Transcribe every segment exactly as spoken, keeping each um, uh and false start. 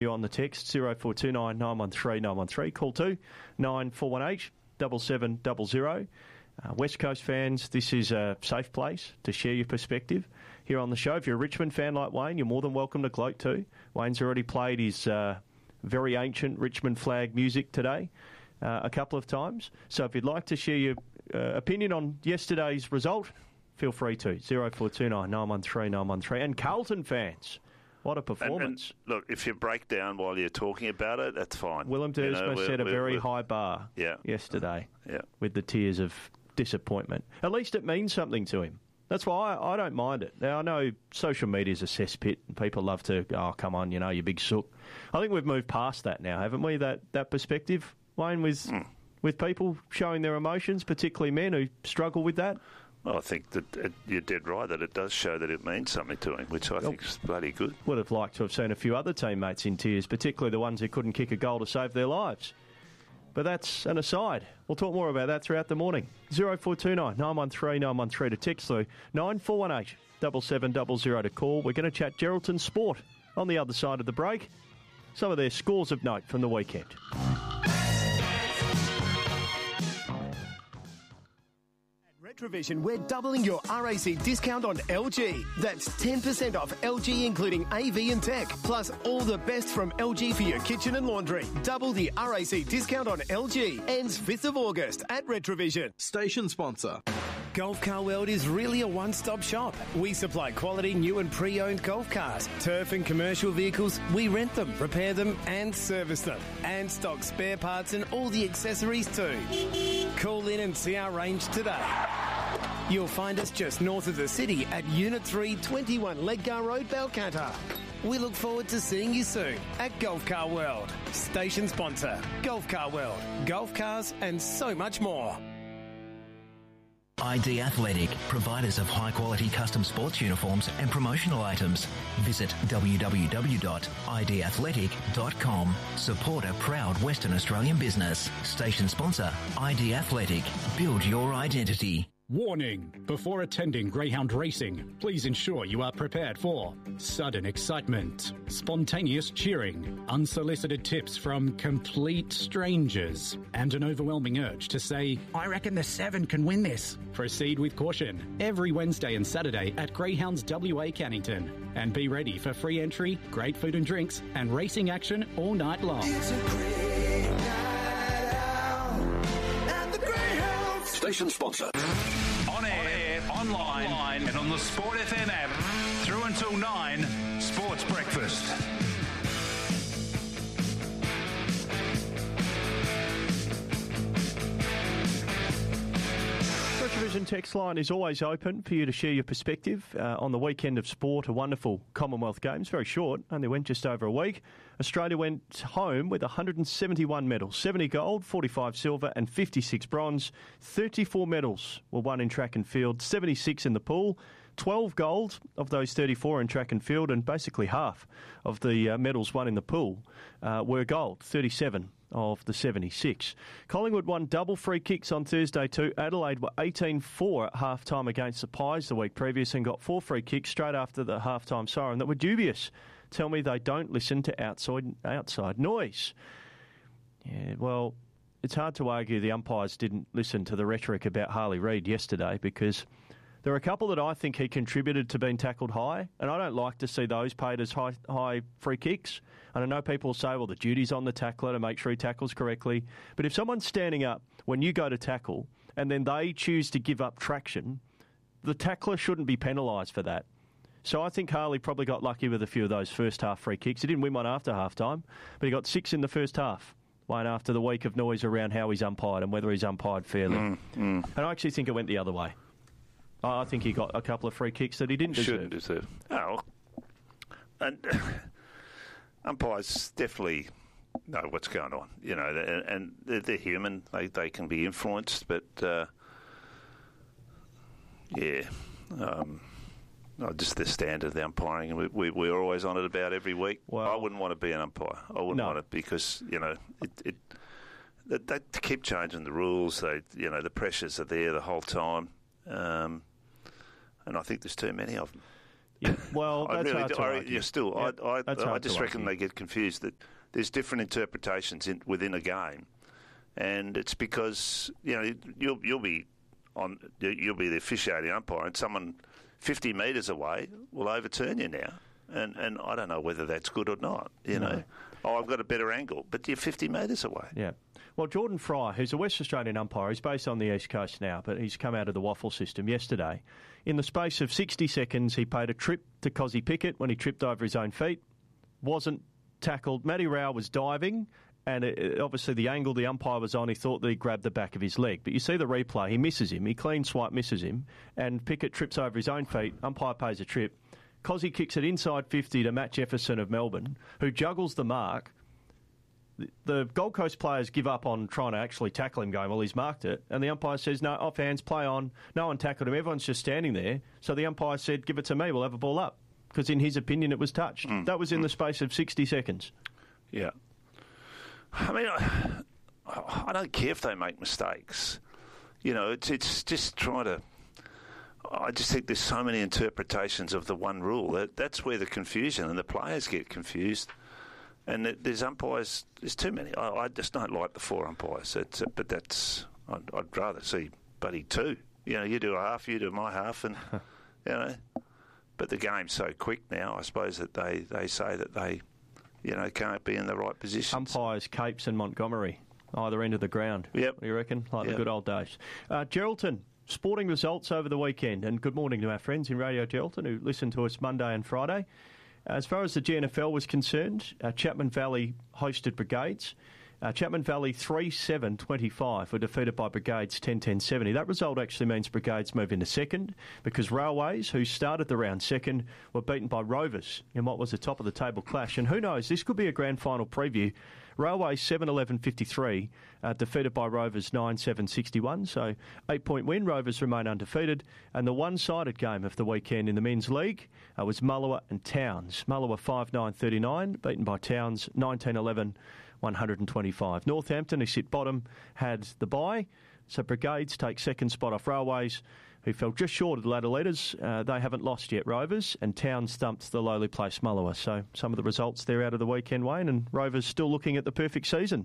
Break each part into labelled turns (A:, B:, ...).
A: You on the text zero four two nine nine one three nine one three. Call two nine four one eight seven seven zero zero. Uh, West Coast fans, this is a safe place to share your perspective here on the show. If you're a Richmond fan like Wayne, you're more than welcome to gloat too. Wayne's already played his uh, very ancient Richmond flag music today uh, a couple of times. So if you'd like to share your uh, opinion on yesterday's result, feel free to. zero four two nine nine one three nine one three. And Carlton fans, what a performance.
B: And, and look, if you break down while you're talking about it, that's fine.
A: Willem Dersma you know, set a very high bar
B: yeah.
A: yesterday
B: yeah.
A: with the tears of disappointment. At least it means something to him. That's why I, I don't mind it. Now, I know social media is a cesspit and people love to, oh, come on, you know, you big sook. I think we've moved past that now, haven't we, that, that perspective, Wayne, with, mm. with people showing their emotions, particularly men who struggle with that?
B: Well, I think that it, you're dead right that it does show that it means something to him, which I well, think is bloody good.
A: Would have liked to have seen a few other teammates in tears, particularly the ones who couldn't kick a goal to save their lives. But that's an aside. We'll talk more about that throughout the morning. zero four two nine nine one three nine one three to text through, nine four one eight seven seven zero zero to call. We're going to chat Geraldton Sport on the other side of the break. Some of their scores of note from the weekend.
C: Retrovision, we're doubling your R A C discount on L G. That's ten percent off L G, including A V and tech, plus all the best from L G for your kitchen and laundry. Double the R A C discount on L G. Ends fifth of August at Retrovision.
D: Station sponsor.
C: Golf Car World is really a one-stop shop. We supply quality new and pre-owned golf cars, turf and commercial vehicles. We rent them, repair them and service them. And stock spare parts and all the accessories too. Call in and see our range today. You'll find us just north of the city at Unit three, twenty-one Ledgar Road, Balcatta. We look forward to seeing you soon at Golf Car World. Station sponsor, Golf Car World. Golf cars and so much more.
E: I D Athletic, providers of high-quality custom sports uniforms and promotional items. Visit w w w dot i d athletic dot com. Support a proud Western Australian business. Station sponsor, I D Athletic. Build your identity.
F: Warning! Before attending greyhound racing, please ensure you are prepared for sudden excitement, spontaneous cheering, unsolicited tips from complete strangers, and an overwhelming urge to say, I reckon the seven can win this. Proceed with caution every Wednesday and Saturday at Greyhounds W A Cannington. And be ready for free entry, great food and drinks, and racing action all night long.
G: It's a great night out at the Greyhounds.
D: Station sponsor.
H: On air, online, online, and on the Sport F M app. Through until nine, Sports Breakfast.
A: Retrovision text line is always open for you to share your perspective uh, on the weekend of sport, a wonderful Commonwealth Games, very short, only went just over a week. Australia went home with one hundred seventy-one medals, seventy gold, forty-five silver and fifty-six bronze. thirty-four medals were won in track and field, seventy-six in the pool. twelve gold of those thirty-four in track and field, and basically half of the uh, medals won in the pool uh, were gold, thirty-seven of the seventy-six. Collingwood won double free kicks on Thursday too. Adelaide were eighteen four at half-time against the Pies the week previous and got four free kicks straight after the half-time siren that were dubious. Tell me they don't listen to outside outside noise. Yeah, well, it's hard to argue the umpires didn't listen to the rhetoric about Harley Reid yesterday, because there are a couple that I think he contributed to being tackled high, and I don't like to see those paid as high, high free kicks. And I know people will say, well, the duty's on the tackler to make sure he tackles correctly. But if someone's standing up when you go to tackle and then they choose to give up traction, the tackler shouldn't be penalised for that. So I think Harley probably got lucky with a few of those first half free kicks. He didn't win one after half-time, but he got six in the first half. One after the week of noise around how he's umpired and whether he's umpired fairly.
B: Mm, mm.
A: And I actually think it went the other way. I think he got a couple of free kicks that he didn't deserve.
B: Shouldn't deserve. Oh, and umpires definitely know what's going on, you know, and, and they're, they're human. They they can be influenced, but uh, yeah, um, no, just the standard of the umpiring. We, we we're always on it about every week. Well, I wouldn't want to be an umpire. I wouldn't
A: no.
B: want it because you know it. it they, they keep changing the rules. They you know the pressures are there the whole time. Um, And I think there's too many of them.
A: Yeah. Well,
B: I
A: that's
B: really
A: hard
B: do.
A: to
B: I,
A: argue.
B: yeah, still,
A: Yep,
B: I, I,
A: that's
B: I
A: hard
B: just
A: to
B: reckon
A: argue.
B: they get confused that there's different interpretations in, within a game, and it's because you know you'll you'll be on you'll be the officiating umpire, and someone fifty metres away will overturn you now, and and I don't know whether that's good or not. You
A: No.
B: know, oh, I've got a better angle, but you're fifty metres away.
A: Yeah. Well, Jordan Fry, who's a West Australian umpire, he's based on the East Coast now, but he's come out of the waffle system yesterday. In the space of sixty seconds, he paid a trip to Cozzy Pickett when he tripped over his own feet. Wasn't tackled. Matty Rao was diving, and it, it- obviously the angle the umpire was on, he thought that he grabbed the back of his leg. But you see the replay, he misses him. He clean swipe misses him, and Pickett trips over his own feet. Umpire pays a trip. Cozzy kicks it inside fifty to Matt Jefferson of Melbourne, who juggles the mark. The Gold Coast players give up on trying to actually tackle him, going, well, he's marked it. And the umpire says, no, off hands, play on. No one tackled him. Everyone's just standing there. So the umpire said, give it to me, we'll have a ball up. Because in his opinion, it was touched.
B: Mm.
A: That was in the space of sixty seconds.
B: Yeah. I mean, I, I don't care if they make mistakes. You know, it's it's just trying to. I just think there's so many interpretations of the one rule. That that's where the confusion and the players get confused. And th- there's umpires. There's too many. I, I just don't like the four umpires. It's, but that's. I'd, I'd rather see buddy two. You know, you do a half, you do my half, and you know. But the game's so quick now. I suppose that they, they say that they, you know, can't be in the right position.
A: Umpires, Capes and Montgomery, either end of the ground.
B: Yep.
A: What do you reckon? Like
B: Yep.
A: the good old days. Uh, Geraldton, sporting results over the weekend. And good morning to our friends in Radio Geraldton who listen to us Monday and Friday. As far as the G N F L was concerned, uh, Chapman Valley hosted Brigades. Uh, Chapman Valley three seven twenty-five were defeated by Brigades ten ten seventy. That result actually means Brigades move into second because Railways, who started the round second, were beaten by Rovers in what was a top-of-the-table clash. And who knows, this could be a grand final preview. Railways seven eleven fifty-three, uh, defeated by Rovers nine seven sixty-one. So eight-point win, Rovers remain undefeated. And the one-sided game of the weekend in the men's league uh, was Mullewa and Towns. Mullewa five nine thirty-nine, beaten by Towns nineteen eleven one twenty-five. Northampton, who sit bottom, had the bye. So Brigades take second spot off Railways, who fell just short of the ladder leaders. Uh, they haven't lost yet, Rovers, and Towns thumped the lowly placed Mullewa. So some of the results there out of the weekend, Wayne, and Rovers still looking at the perfect season.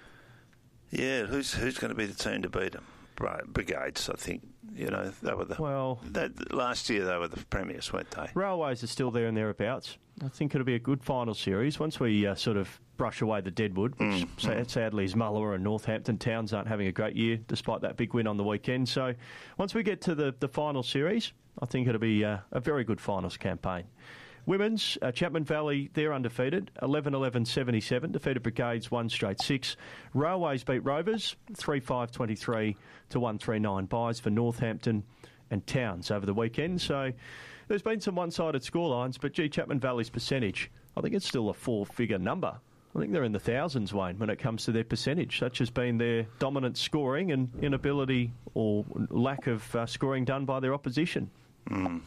B: Yeah, who's who's going to be the team to beat them? Right, Brigades, I think. You know, they were the
A: Well,
B: that, last year they were the premiers, weren't they?
A: Railways are still there and thereabouts. I think it'll be a good final series once we uh, sort of brush away the deadwood, which
B: Mm,
A: sad, sadly is Mullewa and Northampton. Towns aren't having a great year despite that big win on the weekend. So once we get to the, the final series, I think it'll be uh, a very good finals campaign. Women's, uh, Chapman Valley, they're undefeated, eleven eleven seventy-seven, defeated Brigades one straight six. Railways beat Rovers, three five twenty-three to one three nine. Buys for Northampton and Towns over the weekend. So there's been some one-sided scorelines, but gee, Chapman Valley's percentage, I think it's still a four-figure number. I think they're in the thousands, Wayne, when it comes to their percentage. Such has been their dominant scoring and inability or lack of uh, scoring done by their opposition.
B: Mm.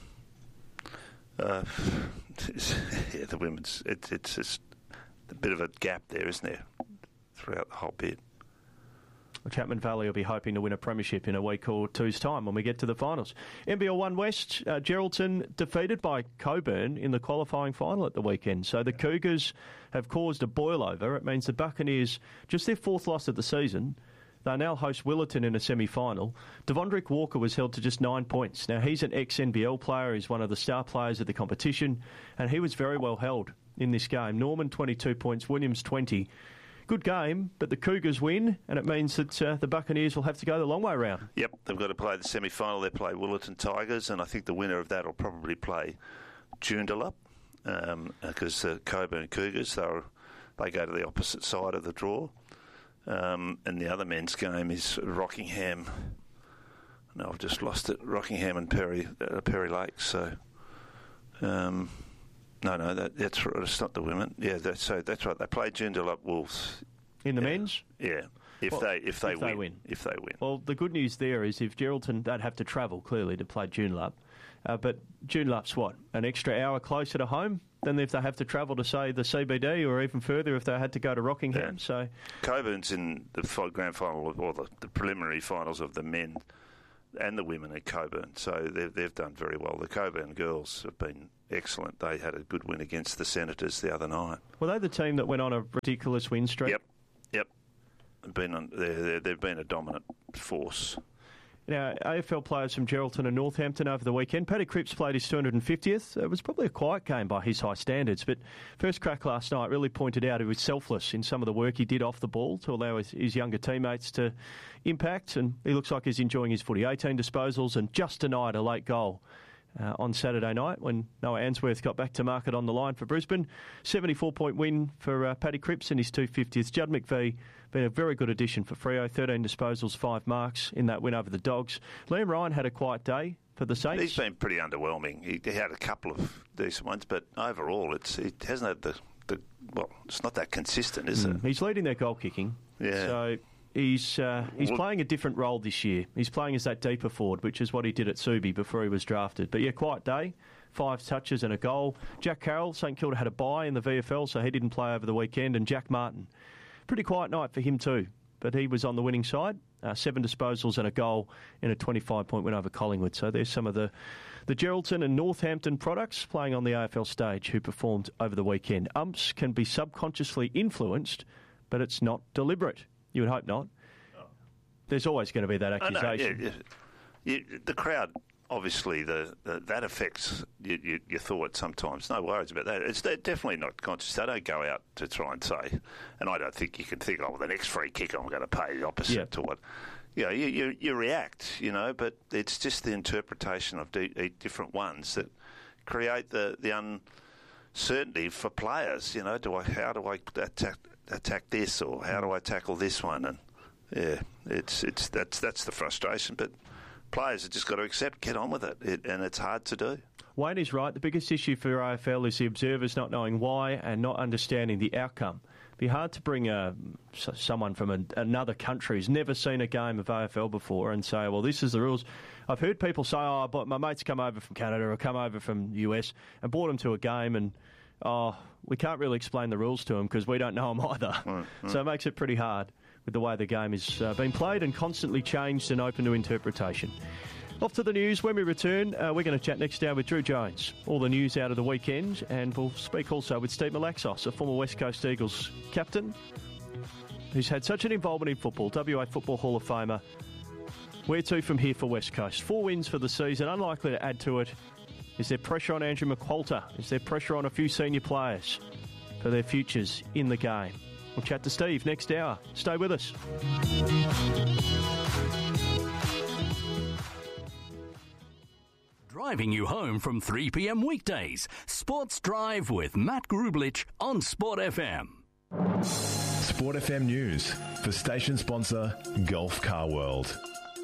B: Uh, yeah, the women's. It, it's just a bit of a gap there, isn't there, throughout the whole bit.
A: Well, Chapman Valley will be hoping to win a premiership in a week or two's time when we get to the finals. N B L one West, uh, Geraldton defeated by Coburn in the qualifying final at the weekend. So the Cougars have caused a boil-over. It means the Buccaneers, just their fourth loss of the season, they now host Willerton in a semi-final. Devondrick Walker was held to just nine points. Now, he's an ex-N B L player. He's one of the star players of the competition, and he was very well held in this game. Norman, twenty-two points. Williams, twenty. Good game, but the Cougars win, and it means that uh, the Buccaneers will have to go the long way round.
B: Yep, they've got to play the semi-final. They play Willerton Tigers, and I think the winner of that will probably play Joondalup, um, because the Coburn Cougars, they're, they go to the opposite side of the draw. Um, and the other men's game is Rockingham. No, I've just lost it. Rockingham and Perry uh, Perry Lakes. So, um, no, no, that, that's right. It's not the women. Yeah, that's so. That's right. They play Joondalup Wolves
A: In the
B: yeah.
A: men's?
B: Yeah, if
A: Well,
B: they if they
A: if
B: win,
A: they win.
B: if they win.
A: Well, the good news there is if Geraldton, they'd have to travel, clearly, to play Joondalup. Uh, but Joondalup's what? An extra hour closer to home than if they have to travel to, say, the C B D, or even further if they had to go to Rockingham.
B: Yeah.
A: So
B: Coburn's in the fi- grand final or the, the preliminary finals of the men and the women at Coburn. So they've, they've done very well. The Coburn girls have been excellent. They had a good win against the Senators the other night.
A: Were they the team that went on a ridiculous win streak?
B: Yep, yep. They've been, on, they're, they've been a dominant force.
A: Now, A F L players from Geraldton and Northampton over the weekend. Paddy Cripps played his two hundred fiftieth. It was probably a quiet game by his high standards, but first crack last night really pointed out he was selfless in some of the work he did off the ball to allow his, his younger teammates to impact, and he looks like he's enjoying his footy. eighteen disposals and just denied a late goal uh, on Saturday night when Noah Answorth got back to market on the line for Brisbane. seventy-four point win for uh, Paddy Cripps in his two hundred fiftieth. Judd McVie been a very good addition for Freo. thirteen disposals, five marks in that win over the Dogs. Liam Ryan had a quiet day for the Saints.
B: He's been pretty underwhelming. He, he had a couple of decent ones, but overall, it's it hasn't had the, the well, it's not that consistent, is mm.
A: it? He's leading their goal kicking.
B: Yeah.
A: So he's uh, he's well, playing a different role this year. He's playing as that deeper forward, which is what he did at Subi before he was drafted. But yeah, quiet day. Five touches and a goal. Jack Carroll, St Kilda had a bye in the V F L, so he didn't play over the weekend. And Jack Martin, pretty quiet night for him too, but he was on the winning side. Uh, seven disposals and a goal in a twenty-five point win over Collingwood. So there's some of the, the Geraldton and Northampton products playing on the A F L stage who performed over the weekend. Umps can be subconsciously influenced, but it's not deliberate. You would hope not. There's always going to be that accusation.
B: Oh, no, yeah, yeah. The crowd, obviously, the, the that affects your, your, your thought sometimes. No worries about that. It's definitely not conscious. They don't go out to try and say, and I don't think you can think, oh, the next free kick I'm going to pay the opposite yeah. to what. You know, you, you, you react, you know, but it's just the interpretation of d- different ones that create the, the uncertainty for players. You know, do I how do I attack, attack this, or how do I tackle this one? And yeah, it's it's that's that's the frustration, but players have just got to accept, get on with it, it and it's hard to do.
A: Wayne is right. The biggest issue for A F L is the observers not knowing why and not understanding the outcome. It'd be hard to bring a, someone from a, another country who's never seen a game of A F L before and say, well, this is the rules. I've heard people say, oh, but my mate's come over from Canada or come over from the U S and brought him to a game, and oh, we can't really explain the rules to him because we don't know them either. Mm, mm. So it makes it pretty hard with the way the game has uh, been played and constantly changed and open to interpretation. Off to the news. When we return, uh, we're going to chat next hour with Drew Jones. All the news out of the weekend, and we'll speak also with Steve Malaxos, a former West Coast Eagles captain who's had such an involvement in football, W A Football Hall of Famer. Where to from here for West Coast? Four wins for the season, unlikely to add to it. Is there pressure on Andrew McQualter? Is there pressure on a few senior players for their futures in the game? We'll chat to Steve next hour. Stay with us.
D: Driving you home from three p.m. weekdays. Sports Drive with Matt Grublich on Sport F M.
I: Sport F M News for station sponsor Gulf Car World.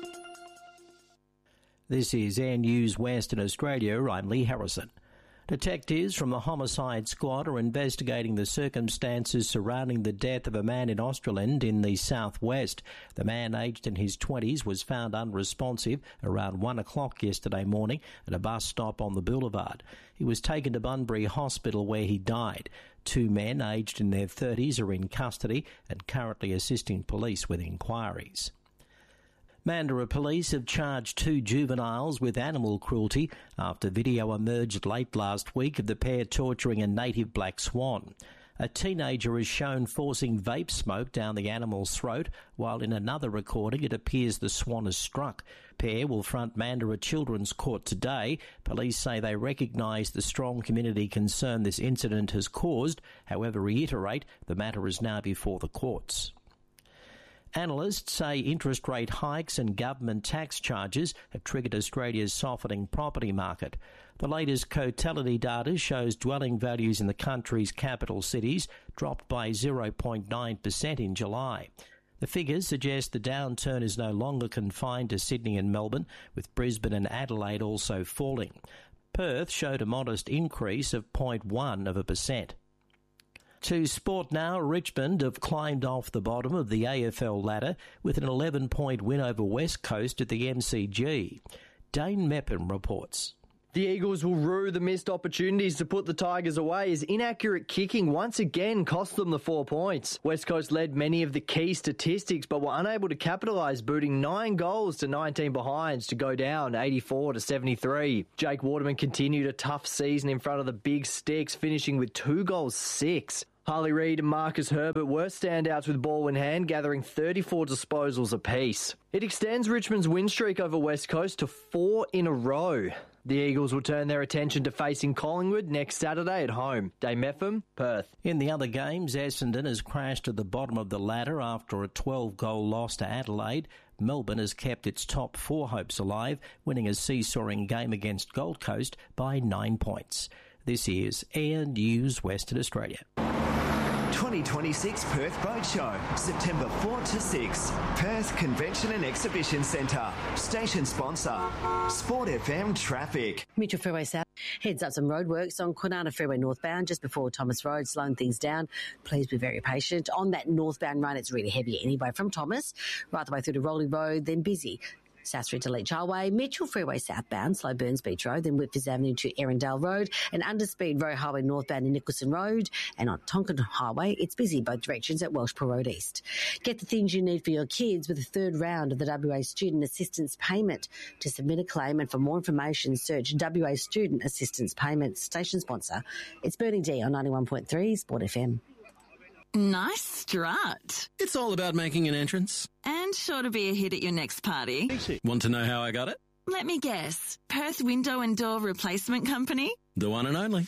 J: This is Air News Western Australia. I'm Lee Harrison. Detectives from the Homicide Squad are investigating the circumstances surrounding the death of a man in Australand in the southwest. The man, aged in his twenties, was found unresponsive around one o'clock yesterday morning at a bus stop on the boulevard. He was taken to Bunbury Hospital where he died. Two men, aged in their thirties, are in custody and currently assisting police with inquiries. Mandurah police have charged two juveniles with animal cruelty after video emerged late last week of the pair torturing a native black swan. A teenager is shown forcing vape smoke down the animal's throat, while in another recording it appears the swan is struck. Pair will front Mandurah Children's Court today. Police say they recognise the strong community concern this incident has caused, however reiterate the matter is now before the courts. Analysts say interest rate hikes and government tax charges have triggered Australia's softening property market. The latest Cotality data shows dwelling values in the country's capital cities dropped by zero point nine percent in July. The figures suggest the downturn is no longer confined to Sydney and Melbourne, with Brisbane and Adelaide also falling. Perth showed a modest increase of zero point one of a percent. To sport now, Richmond have climbed off the bottom of the A F L ladder with an eleven point win over West Coast at the M C G. Dane Meppen reports.
K: The Eagles will rue the missed opportunities to put the Tigers away as inaccurate kicking once again cost them the four points. West Coast led many of the key statistics but were unable to capitalise, booting nine goals to nineteen behinds to go down eighty-four to seventy-three. Jake Waterman continued a tough season in front of the big sticks, finishing with two goals six. Harley Reid and Marcus Herbert were standouts with ball in hand, gathering thirty-four disposals apiece. It extends Richmond's win streak over West Coast to four in a row. The Eagles will turn their attention to facing Collingwood next Saturday at home. Dave Meffam, Perth.
J: In the other games, Essendon has crashed to the bottom of the ladder after a twelve-goal loss to Adelaide. Melbourne has kept its top four hopes alive, winning a seesawing game against Gold Coast by nine points. This is Air News Western Australia.
L: twenty twenty-six Perth Boat Show, September fourth to sixth. Perth Convention and Exhibition Centre. Station sponsor, Sport F M Traffic.
M: Mitchell Freeway South heads up some roadworks on Kwinana Freeway northbound just before Thomas Road, slowing things down. Please be very patient. On that northbound run, it's really heavy anyway from Thomas, right the way through to Rolling Road, then busy. South Street to Leach Highway, Mitchell Freeway southbound, slow Burns Beach Road, then Whitfield Avenue to Erindale Road, and Underspeed Road Highway northbound in Nicholson Road, and on Tonkin Highway, it's busy both directions at Welshpool Road East. Get the things you need for your kids with the third round of the W A Student Assistance Payment. To submit a claim and for more information, search W A Student Assistance Payment. Station sponsor, it's Bernie D on ninety-one point three Sport F M.
N: Nice strut.
O: It's all about making an entrance.
N: And sure to be a hit at your next party.
O: Want to know how I got it?
N: Let me guess. Perth Window and Door Replacement Company?
O: The one and only.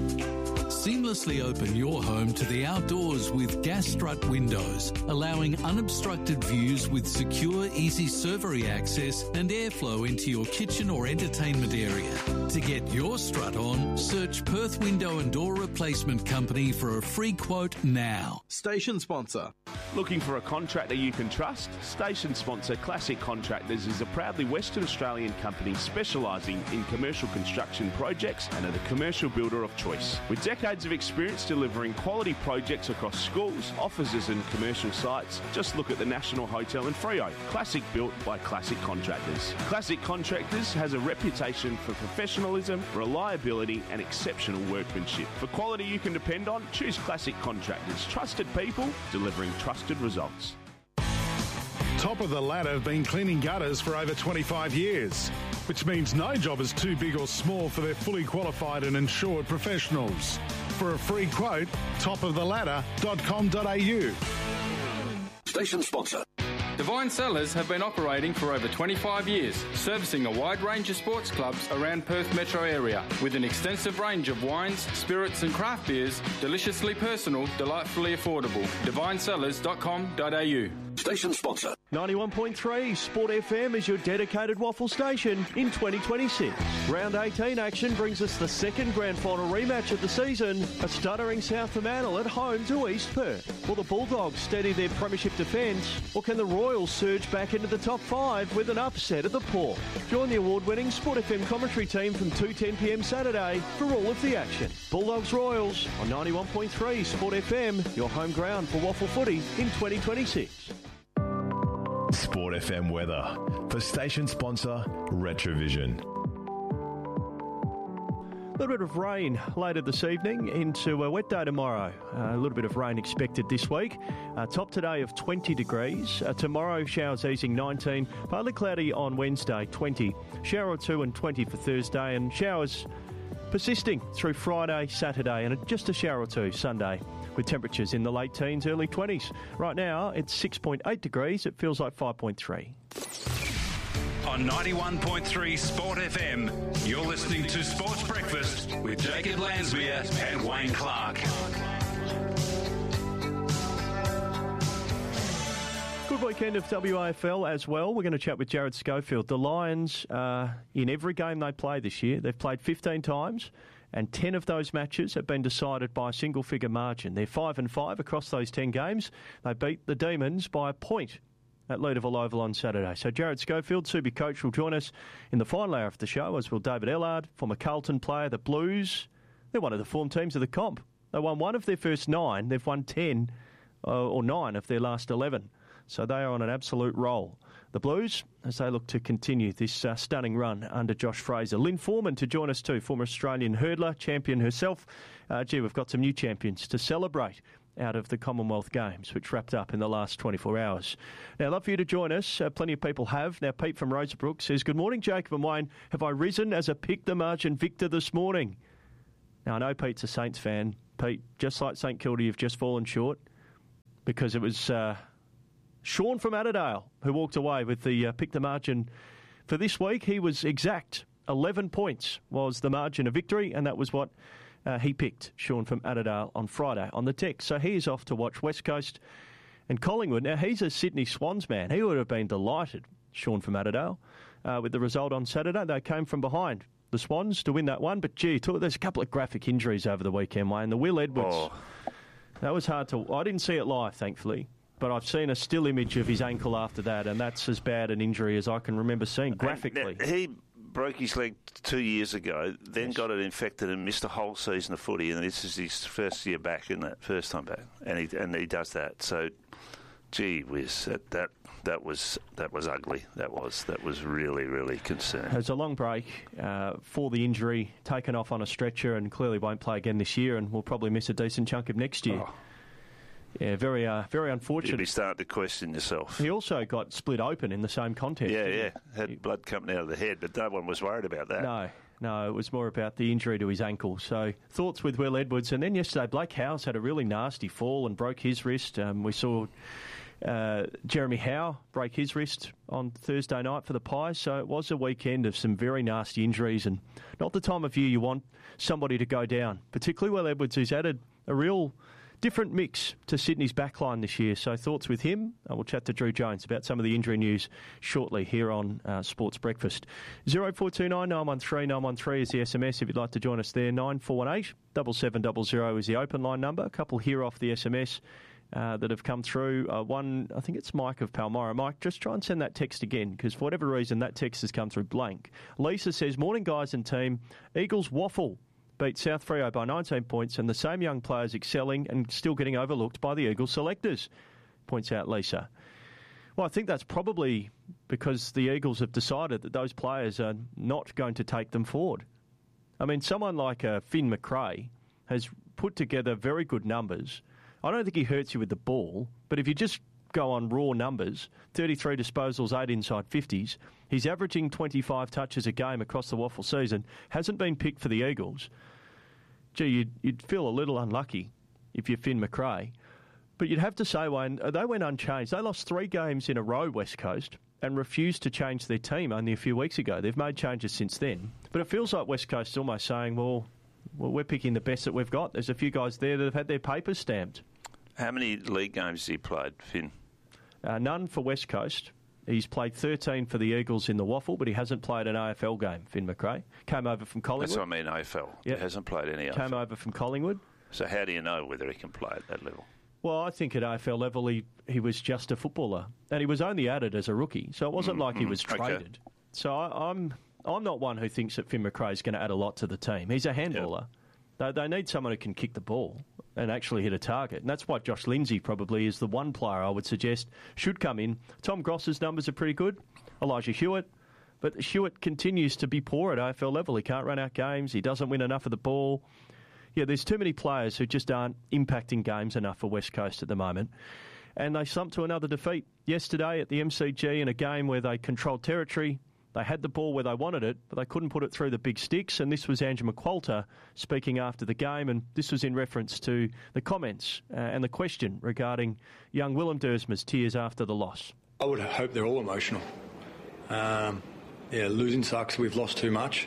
P: Seamlessly open your home to the outdoors with gas strut windows, allowing unobstructed views with secure, easy servery access and airflow into your kitchen or entertainment area. To get your strut on, search Perth Window and Door Replacement Company for a free quote now.
Q: Station sponsor.
R: Looking for a contractor you can trust? Station sponsor Classic Contractors is a proudly Western Australian company specialising in commercial construction projects and are the commercial builder of choice. With decades of experience delivering quality projects across schools, offices and commercial sites, just look at the National Hotel in Freo. Classic built by Classic Contractors. Classic Contractors has a reputation for professionalism, reliability and exceptional workmanship. For quality you can depend on, choose Classic Contractors. Trusted people delivering trusted results.
S: Top of the Ladder have been cleaning gutters for over twenty-five years, which means no job is too big or small for their fully qualified and insured professionals. For a free quote, top of the ladder dot com dot a u.
T: Station sponsor.
U: Divine Cellars have been operating for over twenty-five years, servicing a wide range of sports clubs around Perth metro area with an extensive range of wines, spirits and craft beers, deliciously personal, delightfully affordable. divine cellars dot com dot a u.
T: Station sponsor.
A: ninety-one point three Sport F M is your dedicated waffle station in twenty twenty-six. Round eighteen action brings us the second grand final rematch of the season. A stuttering South Fremantle at home to East Perth. Will the Bulldogs steady their premiership defence, or can the Royals surge back into the top five with an upset at the Port? Join the award-winning Sport F M commentary team from two ten p m Saturday for all of the action. Bulldogs Royals on ninety-one point three Sport F M, your home ground for waffle footy in twenty twenty-six.
I: Sport F M weather for station sponsor Retrovision.
A: A little bit of rain later this evening into a wet day tomorrow. Uh, a little bit of rain expected this week. Uh, top today of twenty degrees. Uh, tomorrow showers easing nineteen. Partly cloudy on Wednesday twenty. Shower or two and twenty for Thursday, and showers persisting through Friday, Saturday, and just a shower or two Sunday, with temperatures in the late teens, early twenties. Right now, it's six point eight degrees. It feels like five point three.
H: On ninety-one point three Sport F M, you're listening to Sports Breakfast with Jacob Lansmere and Wayne Clark.
A: Good weekend of W A F L as well. We're going to chat with Jared Schofield. The Lions, uh, in every game they play this year, they've played fifteen times, and ten of those matches have been decided by a single-figure margin. They're five and five across those ten games. They beat the Demons by a point at Leederville Oval on Saturday. So Jared Schofield, Subi coach, will join us in the final hour of the show, as will David Ellard, former Carlton player. The Blues, they're one of the form teams of the comp. They won one of their first nine. They've won ten uh, or nine of their last eleven. So they are on an absolute roll. the Blues as they look to continue this uh, stunning run under Josh Fraser. Lynn Foreman to join us too, former Australian hurdler, champion herself. Uh, gee, we've got some new champions to celebrate out of the Commonwealth Games, which wrapped up in the last twenty-four hours. Now, I'd love for you to join us. Uh, plenty of people have. Now, Pete from Rosebrook says, good morning, Jacob and Wayne. Have I risen as a pick the margin victor this morning? Now, I know Pete's a Saints fan. Pete, just like St Kilda, you've just fallen short because it was uh, Sean from Adderdale who walked away with the uh, pick the margin for this week. He was exact. eleven points was the margin of victory, and that was what Uh, he picked, Sean from Adderdale, on Friday on the text. So he's off to watch West Coast and Collingwood. Now, he's a Sydney Swans man. He would have been delighted, Sean from Adderdale, uh, with the result on Saturday. They came from behind, the Swans, to win that one. But, gee, there's a couple of graphic injuries over the weekend, Wayne. The Will Edwards, oh. that was hard to... I didn't see it live, thankfully, but I've seen a still image of his ankle after that, and that's as bad an injury as I can remember seeing graphically.
B: And, uh, he... broke his leg two years ago, then yes. got it infected and missed a whole season of footy, and this is his first year back, isn't it? First time back, and he and he does that. So, gee whiz, that that that was that was ugly. That was that was really really concerning.
A: It was a long break uh, for the injury, taken off on a stretcher, and clearly won't play again this year, and will probably miss a decent chunk of next year. Oh. Yeah, very uh, very unfortunate.
B: You'd be starting to question yourself.
A: He also got split open in the same contest.
B: Yeah, yeah. Had he, blood coming out of the head, but no one was worried about that.
A: No, no, it was more about the injury to his ankle. So, thoughts with Will Edwards. And then yesterday, Blake Howes had a really nasty fall and broke his wrist. Um, we saw uh, Jeremy Howe break his wrist on Thursday night for the Pies. So, it was a weekend of some very nasty injuries, and not the time of year you want somebody to go down, particularly Will Edwards, who's added a real... different mix to Sydney's backline this year. So thoughts with him. Uh, we'll chat to Drew Jones about some of the injury news shortly here on uh, Sports Breakfast. zero four two nine nine one three nine one three is the S M S if you'd like to join us there. nine four one eight, seven seven zero zero is the open line number. A couple here off the S M S uh, that have come through. Uh, one, I think it's Mike of Palmyra. Mike, just try and send that text again, because for whatever reason that text has come through blank. Lisa says, morning guys and team, Eagles waffle. Beat South Freo by nineteen points, and the same young players excelling and still getting overlooked by the Eagles selectors, points out Lisa. Well, I think that's probably because the Eagles have decided that those players are not going to take them forward. I mean, someone like uh, Finn McRae has put together very good numbers. I don't think he hurts you with the ball, but if you just go on raw numbers, thirty-three disposals, eight inside fifties, he's averaging twenty-five touches a game across the waffle season, hasn't been picked for the Eagles. Gee, you'd, you'd feel a little unlucky if you're Finn McRae. But you'd have to say, Wayne, they went unchanged. They lost three games in a row, West Coast, and refused to change their team only a few weeks ago. They've made changes since then. But it feels like West Coast is almost saying, well, well, we're picking the best that we've got. There's a few guys there that have had their papers stamped.
B: How many league games has he played, Finn?
A: Uh, none for West Coast. He's played thirteen for the Eagles in the waffle, but he hasn't played an A F L game, Finn McRae. Came over from Collingwood.
B: That's what I mean, A F L. Yep. He hasn't played any A F L.
A: Came over from Collingwood.
B: So how do you know whether he can play at that level?
A: Well, I think at A F L level he, he was just a footballer. And he was only added as a rookie, so it wasn't mm, like he was traded. Okay. So I, I'm I'm not one who thinks that Finn McRae is going to add a lot to the team. He's a handballer. Yep. They, they need someone who can kick the ball and actually hit a target. And that's why Josh Lindsay probably is the one player I would suggest should come in. Tom Gross's numbers are pretty good. Elijah Hewitt. But Hewitt continues to be poor at A F L level. He can't run out games. He doesn't win enough of the ball. Yeah, there's too many players who just aren't impacting games enough for West Coast at the moment. And they slumped to another defeat yesterday at the M C G in a game where they controlled territory. They had the ball where they wanted it, but they couldn't put it through the big sticks. And this was Andrew McQualter speaking after the game, and this was in reference to the comments uh, and the question regarding young Willem Dersma's tears after the loss.
Q: I would hope they're all emotional. Um, yeah, losing sucks. We've lost too much.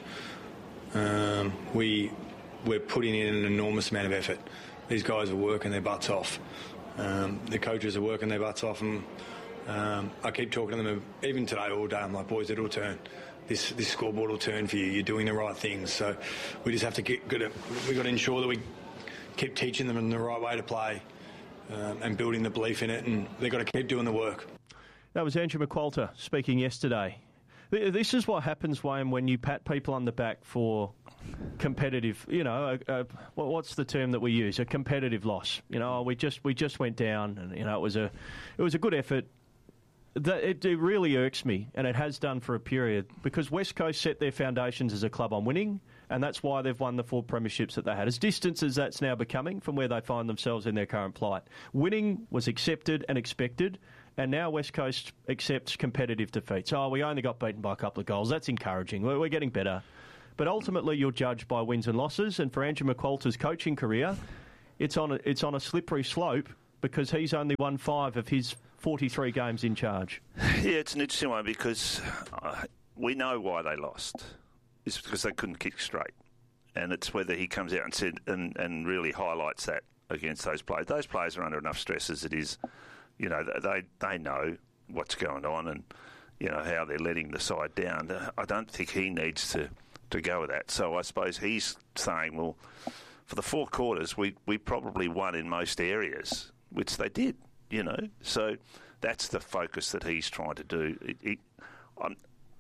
Q: Um, we, we're putting in an enormous amount of effort. These guys are working their butts off. Um, the coaches are working their butts off, and Um, I keep talking to them, even today all day. I'm like, boys, it'll turn. This this scoreboard will turn for you. You're doing the right things. So we just have to get good at. We've got to ensure that we keep teaching them in the right way to play um, and building the belief in it. And they've got to keep doing the work.
A: That was Andrew McQualter speaking yesterday. This is what happens, Wayne, when you pat people on the back for competitive. You know, a, a, what's the term that we use? A competitive loss. You know, we just we just went down, and you know it was a it was a good effort. That, it, it really irks me, and it has done for a period, because West Coast set their foundations as a club on winning, and that's why they've won the four premierships that they had. As distant as that's now becoming from where they find themselves in their current plight. Winning was accepted and expected, and now West Coast accepts competitive defeats. Oh, we only got beaten by a couple of goals. That's encouraging. We're, we're getting better. But ultimately, you're judged by wins and losses, and for Andrew McQualter's coaching career, it's on a, it's on a slippery slope, because he's only won five of his forty-three games in charge.
B: Yeah, it's an interesting one, because uh, we know why they lost. It's because they couldn't kick straight. And it's whether he comes out and said and, and really highlights that against those players. Those players are under enough stress as it is. You know, they they know what's going on and, you know, how they're letting the side down. I don't think he needs to, to go with that. So I suppose he's saying, well, for the four quarters, we, we probably won in most areas, which they did, you know. So that's the focus that he's trying to do. It, it, I'm,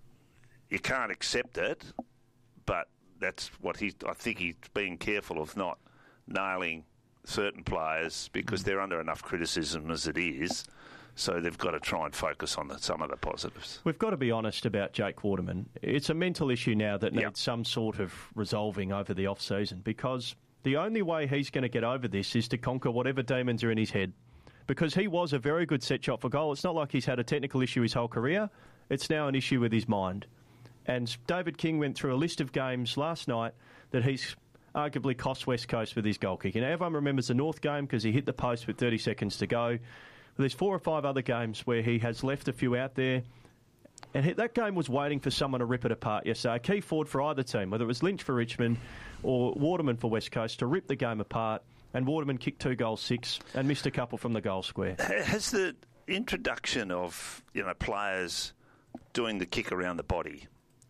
B: you can't accept it, but that's what he. I think he's being careful of not nailing certain players, because they're under enough criticism as it is. So they've got to try and focus on the, some of the positives.
A: We've got to be honest about Jake Waterman. It's a mental issue now that needs yep. some sort of resolving over the off-season, because the only way he's going to get over this is to conquer whatever demons are in his head. Because he was a very good set shot for goal. It's not like he's had a technical issue his whole career. It's now an issue with his mind. And David King went through a list of games last night that he's arguably cost West Coast with his goal kicking. Now, everyone remembers the North game because he hit the post with thirty seconds to go. But there's four or five other games where he has left a few out there. And he, that game was waiting for someone to rip it apart yesterday. A key forward for either team, whether it was Lynch for Richmond or Waterman for West Coast, to rip the game apart. And Waterman kicked two goals, six, and missed a couple from the goal square.
B: Has the introduction of, you know, players doing the kick around the body,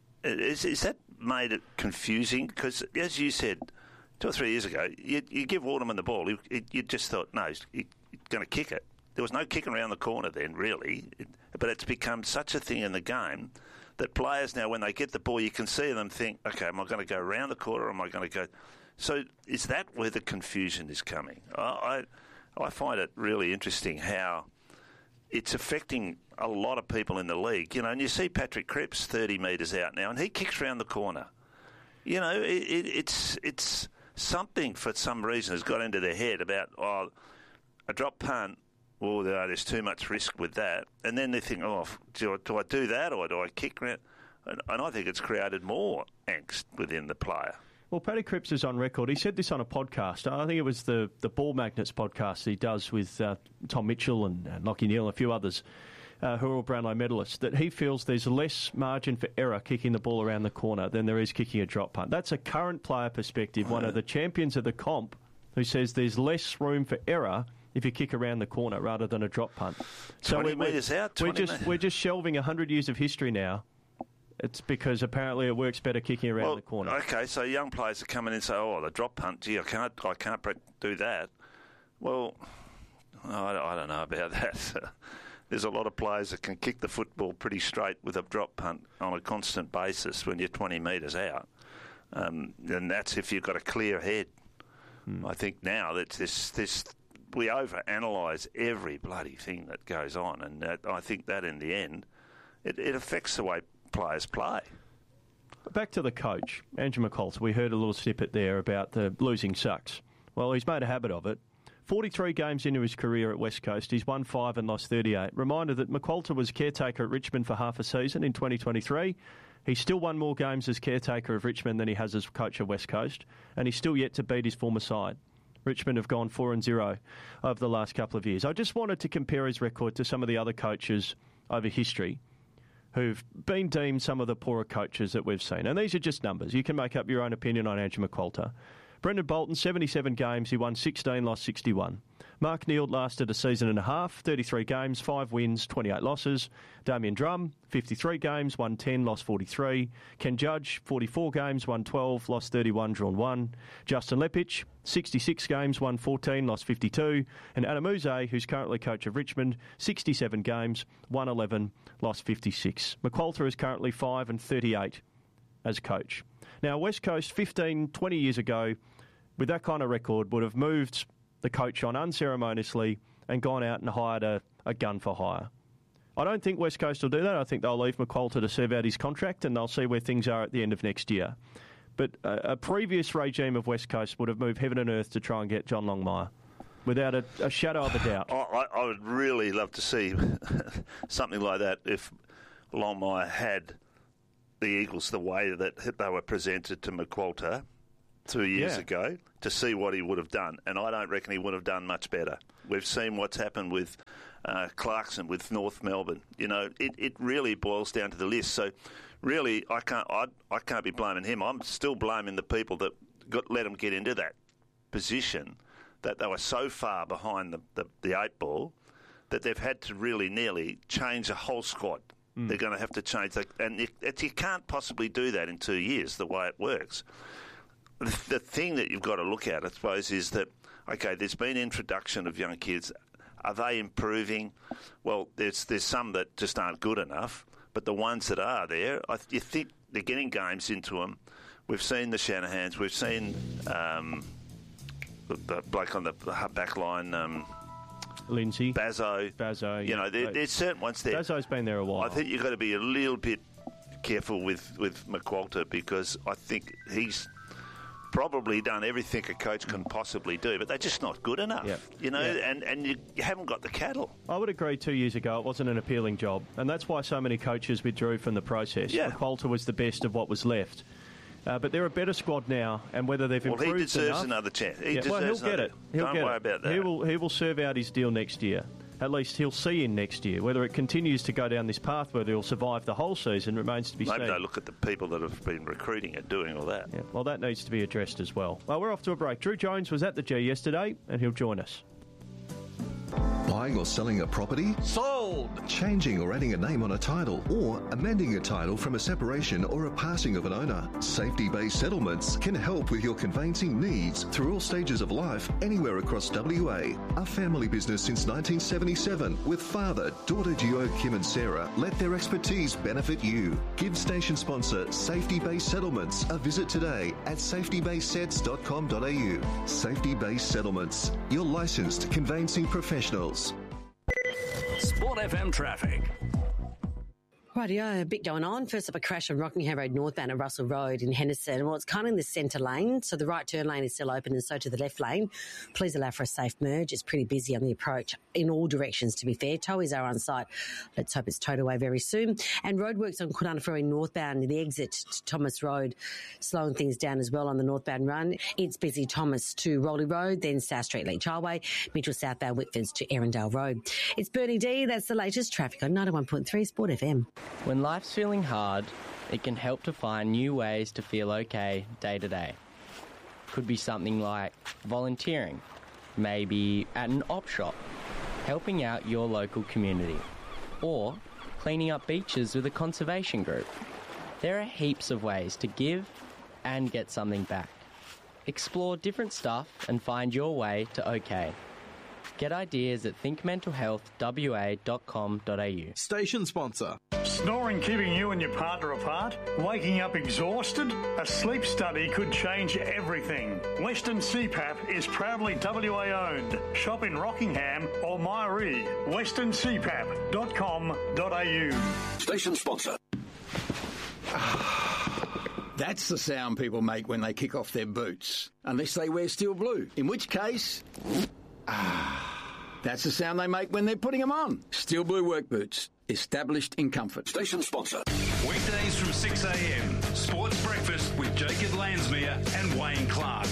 B: is, is that made it confusing? Because, as you said, two or three years ago, you, you give Waterman the ball, you, you just thought, no, he's, he's going to kick it. There was no kicking around the corner then, really. It, but it's become such a thing in the game that players now, when they get the ball, you can see them think, okay, am I going to go around the corner or am I going to go... So is that where the confusion is coming? I, I I find it really interesting how it's affecting a lot of people in the league. You know, and you see Patrick Cripps thirty metres out now, and he kicks around the corner. You know, it, it, it's it's something for some reason has got into their head about, oh, a drop punt, well, there's too much risk with that. And then they think, oh, do I do, I do that or do I kick around? And, and I think it's created more angst within the player.
A: Well, Paddy Cripps is on record. He said this on a podcast. I think it was the, the Ball Magnets podcast he does with uh, Tom Mitchell and uh, Lockie Neal and a few others uh, who are all Brownlow medalists, that he feels there's less margin for error kicking the ball around the corner than there is kicking a drop punt. That's a current player perspective, one of the champions of the comp, who says there's less room for error if you kick around the corner rather than a drop punt.
B: So twenty
A: we're,
B: metres out,
A: we're just, we're just shelving one hundred years of history now. It's because apparently it works better kicking around
B: well,
A: the corner.
B: Okay, so young players are coming in and say, "Oh, the drop punt, gee, I can't, I can't do that." Well, I, I don't know about that. There's a lot of players that can kick the football pretty straight with a drop punt on a constant basis when you're twenty metres out, um, and that's if you've got a clear head. Hmm. I think now that this, this we overanalyse every bloody thing that goes on, and that, I think that in the end, it, it affects the way players play.
A: Back to the coach, Andrew McQualter. We heard a little snippet there about the losing sucks. Well, he's made a habit of it. forty-three games into his career at West Coast, he's won five and lost thirty-eight. Reminder that McQualter was caretaker at Richmond for half a season in twenty twenty-three. He's still won more games as caretaker of Richmond than he has as coach of West Coast, and he's still yet to beat his former side. Richmond have gone four and zero over the last couple of years. I just wanted to compare his record to some of the other coaches over history who've been deemed some of the poorer coaches that we've seen. And these are just numbers. You can make up your own opinion on Andrew McQualter. Brendan Bolton, seventy-seven games, he won sixteen, lost sixty-one. Mark Neeld lasted a season and a half, thirty-three games, five wins, twenty-eight losses. Damien Drum, fifty-three games, won ten, lost forty-three. Ken Judge, forty-four games, won twelve, lost thirty-one, drawn one. Justin Lepich, sixty-six games, won fourteen, lost fifty-two. And Adam Uze, who's currently coach of Richmond, sixty-seven games, won eleven, lost fifty-six. McQualter is currently five and thirty-eight as coach. Now, West Coast, fifteen, twenty years ago, with that kind of record, would have moved the coach on unceremoniously and gone out and hired a, a gun for hire. I don't think West Coast will do that. I think they'll leave McQualter to serve out his contract and they'll see where things are at the end of next year. But a, a previous regime of West Coast would have moved heaven and earth to try and get John Longmire, without a, a shadow of a doubt.
B: I, I would really love to see something like that if Longmire had the Eagles the way that they were presented to McQualter two years
A: Yeah.
B: ago, to see what he would have done. And I don't reckon he would have done much better. We've seen what's happened with uh, Clarkson, with North Melbourne. You know, it, it really boils down to the list. So, really, I can't I, I can't be blaming him. I'm still blaming the people that got let him get into that position, that they were so far behind the, the, the eight ball that they've had to really nearly change the whole squad. Mm. They're going to have to change that. And it, it, you can't possibly do that in two years, the way it works. The, the thing that you've got to look at, I suppose, is that, okay, there's been introduction of young kids. Are they improving? Well, there's there's some that just aren't good enough, but the ones that are there, I, you think they're getting games into them. We've seen the Shanahans. We've seen um, the, the bloke on the back line, um,
A: Lindsay.
B: Bazzo.
A: Bazzo.
B: You know, there,
A: Right.
B: there's certain ones there.
A: Bazzo's been there a while.
B: I think you've got to be a little bit careful with, with McQualter, because I think he's probably done everything a coach can possibly do, but they're just not good enough.
A: Yeah.
B: You know,
A: Yeah.
B: and, and you, you haven't got the cattle.
A: I would agree two years ago it wasn't an appealing job, and that's why so many coaches withdrew from the process.
B: Yeah.
A: McQualter was the best of what was left. Uh, but they're a better squad now, and whether they've
B: Well,
A: improved
B: he deserves
A: enough,
B: another chance. He
A: yeah,
B: deserves
A: well, he'll
B: another.
A: get it. He'll
B: Don't
A: get
B: worry
A: it.
B: about that.
A: He will. He will serve out his deal next year. At least he'll see in next year. Whether it continues to go down this path, whether he'll survive the whole season, remains to be
B: Maybe
A: seen.
B: they look at the people that have been recruiting and doing all that.
A: Yeah, well, that needs to be addressed as well. Well, we're off to a break. Drew Jones was at the G yesterday, and he'll join us.
C: Buying or selling a property? Sold! Changing or adding a name on a title, or amending a title from a separation or a passing of an owner. Safety-based settlements can help with your conveyancing needs through all stages of life, anywhere across W A. A family business since nineteen seventy-seven, with father, daughter duo Kim and Sarah, let their expertise benefit you. Give station sponsor Safety-Based Settlements a visit today at safety based sets dot com dot a u. Safety-Based Settlements, your licensed conveyancing professionals.
D: Sport F M traffic.
M: Rightio, a bit going on. First up, a crash on Rockingham Road northbound at Russell Road in Henderson. Well, it's kind of in the centre lane, so the right turn lane is still open and so to the left lane. Please allow for a safe merge. It's pretty busy on the approach in all directions, to be fair. Towies are on site. Let's hope it's towed away very soon. And roadworks on Kwinana Ferry northbound in the exit to Thomas Road, slowing things down as well on the northbound run. It's busy Thomas to Rowley Road, then South Street, Leach Highway, Mitchell southbound Whitfords to Erindale Road. It's Bernie D. That's the latest traffic on ninety-one point three Sport F M.
V: When life's feeling hard, it can help to find new ways to feel okay day to day. Could be something like volunteering, maybe at an op shop, helping out your local community, or cleaning up beaches with a conservation group. There are heaps of ways to give and get something back. Explore different stuff and find your way to okay. Get ideas at think mental health w a dot com dot a u.
W: Station sponsor.
X: Snoring keeping you and your partner apart? Waking up exhausted? A sleep study could change everything. Western C PAP is proudly W A owned. Shop in Rockingham or Myree. western c pap dot com dot a u.
T: Station sponsor.
Y: That's the sound people make when they kick off their boots. Unless they wear steel blue. In which case... Ah, that's the sound they make when they're putting them on. Steel blue work boots, established in comfort.
T: Station sponsor.
H: Weekdays from six a m. Sports Breakfast with Jacob Lansmere and Wayne Clark.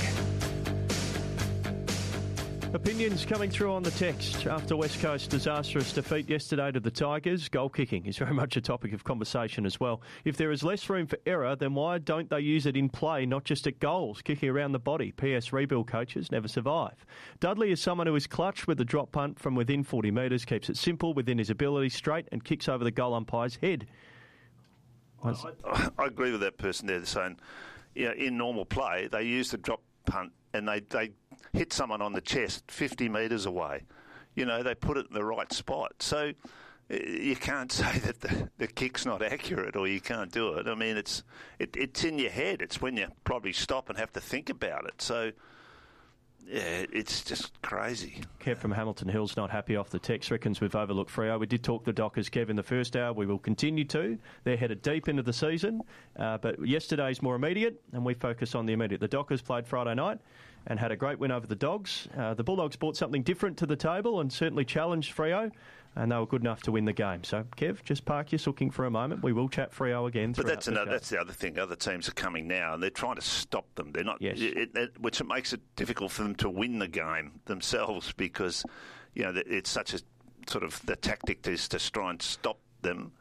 A: Opinions coming through on the text after West Coast's disastrous defeat yesterday to the Tigers. Goal kicking is very much a topic of conversation as well. If there is less room for error, then why don't they use it in play, not just at goals? Kicking around the body. P S rebuild coaches never survive. Dudley is someone who is clutch with the drop punt from within forty metres, keeps it simple within his ability, straight, and kicks over the goal umpire's head.
B: I, I agree with that person there saying, you know, in normal play, they use the drop punt and they, they hit someone on the chest fifty metres away. You know, they put it in the right spot. So you can't say that the, the kick's not accurate or you can't do it. I mean, it's it, it's in your head. It's when you probably stop and have to think about it. So yeah, it's just crazy.
A: Kev from Hamilton Hill's not happy off the text, reckons we've overlooked Freo. We did talk the Dockers, Kev, in the first hour. We will continue to. They're headed deep into the season, uh, but yesterday's more immediate, and we focus on the immediate. The Dockers played Friday night and had a great win over the Dogs. Uh, the Bulldogs brought something different to the table and certainly challenged Freo, and they were good enough to win the game. So, Kev, just park your sooking for a moment. We will chat Freo again.
B: But that's
A: the
B: another,
A: show.
B: that's the other thing. Other teams are coming now, and they're trying to stop them. They're not,
A: yes.
B: it, it, which makes it difficult for them to win the game themselves because, you know, it's such a sort of the tactic is to try and stop them,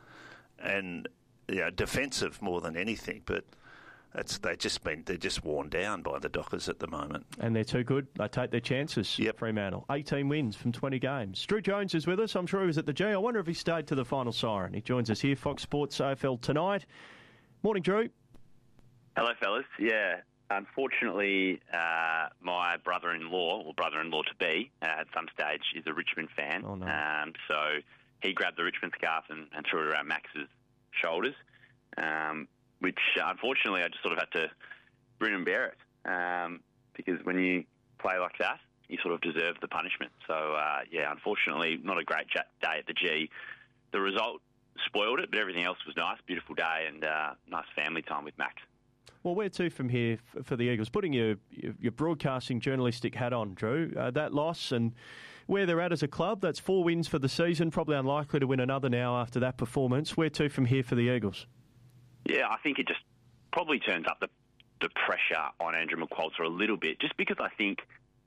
B: and you know, defensive more than anything. But That's they just been they're just worn down by the Dockers at the moment,
A: and they're too good. They take their chances.
B: Yep.
A: Fremantle, eighteen wins from twenty games. Drew Jones is with us. I'm sure he was at the G. I wonder if he stayed to the final siren. He joins us here, Fox Sports A F L tonight. Morning, Drew.
E: Hello, fellas. Yeah, unfortunately, uh, my brother-in-law or brother-in-law-to-be uh, at some stage is a Richmond fan.
A: Oh, no.
E: Um, so he grabbed the Richmond scarf and, and threw it around Max's shoulders. Um, which uh, unfortunately I just sort of had to grin and bear it um, because when you play like that, you sort of deserve the punishment. So, uh, yeah, unfortunately, not a great day at the G. The result spoiled it, but everything else was nice, beautiful day and uh, nice family time with Max.
A: Well, where to from here for the Eagles? Putting your your broadcasting journalistic hat on, Drew, uh, that loss and where they're at as a club, that's four wins for the season, probably unlikely to win another now after that performance. Where to from here for the Eagles?
E: Yeah, I think it just probably turns up the, the pressure on Andrew McQualter a little bit, just because I think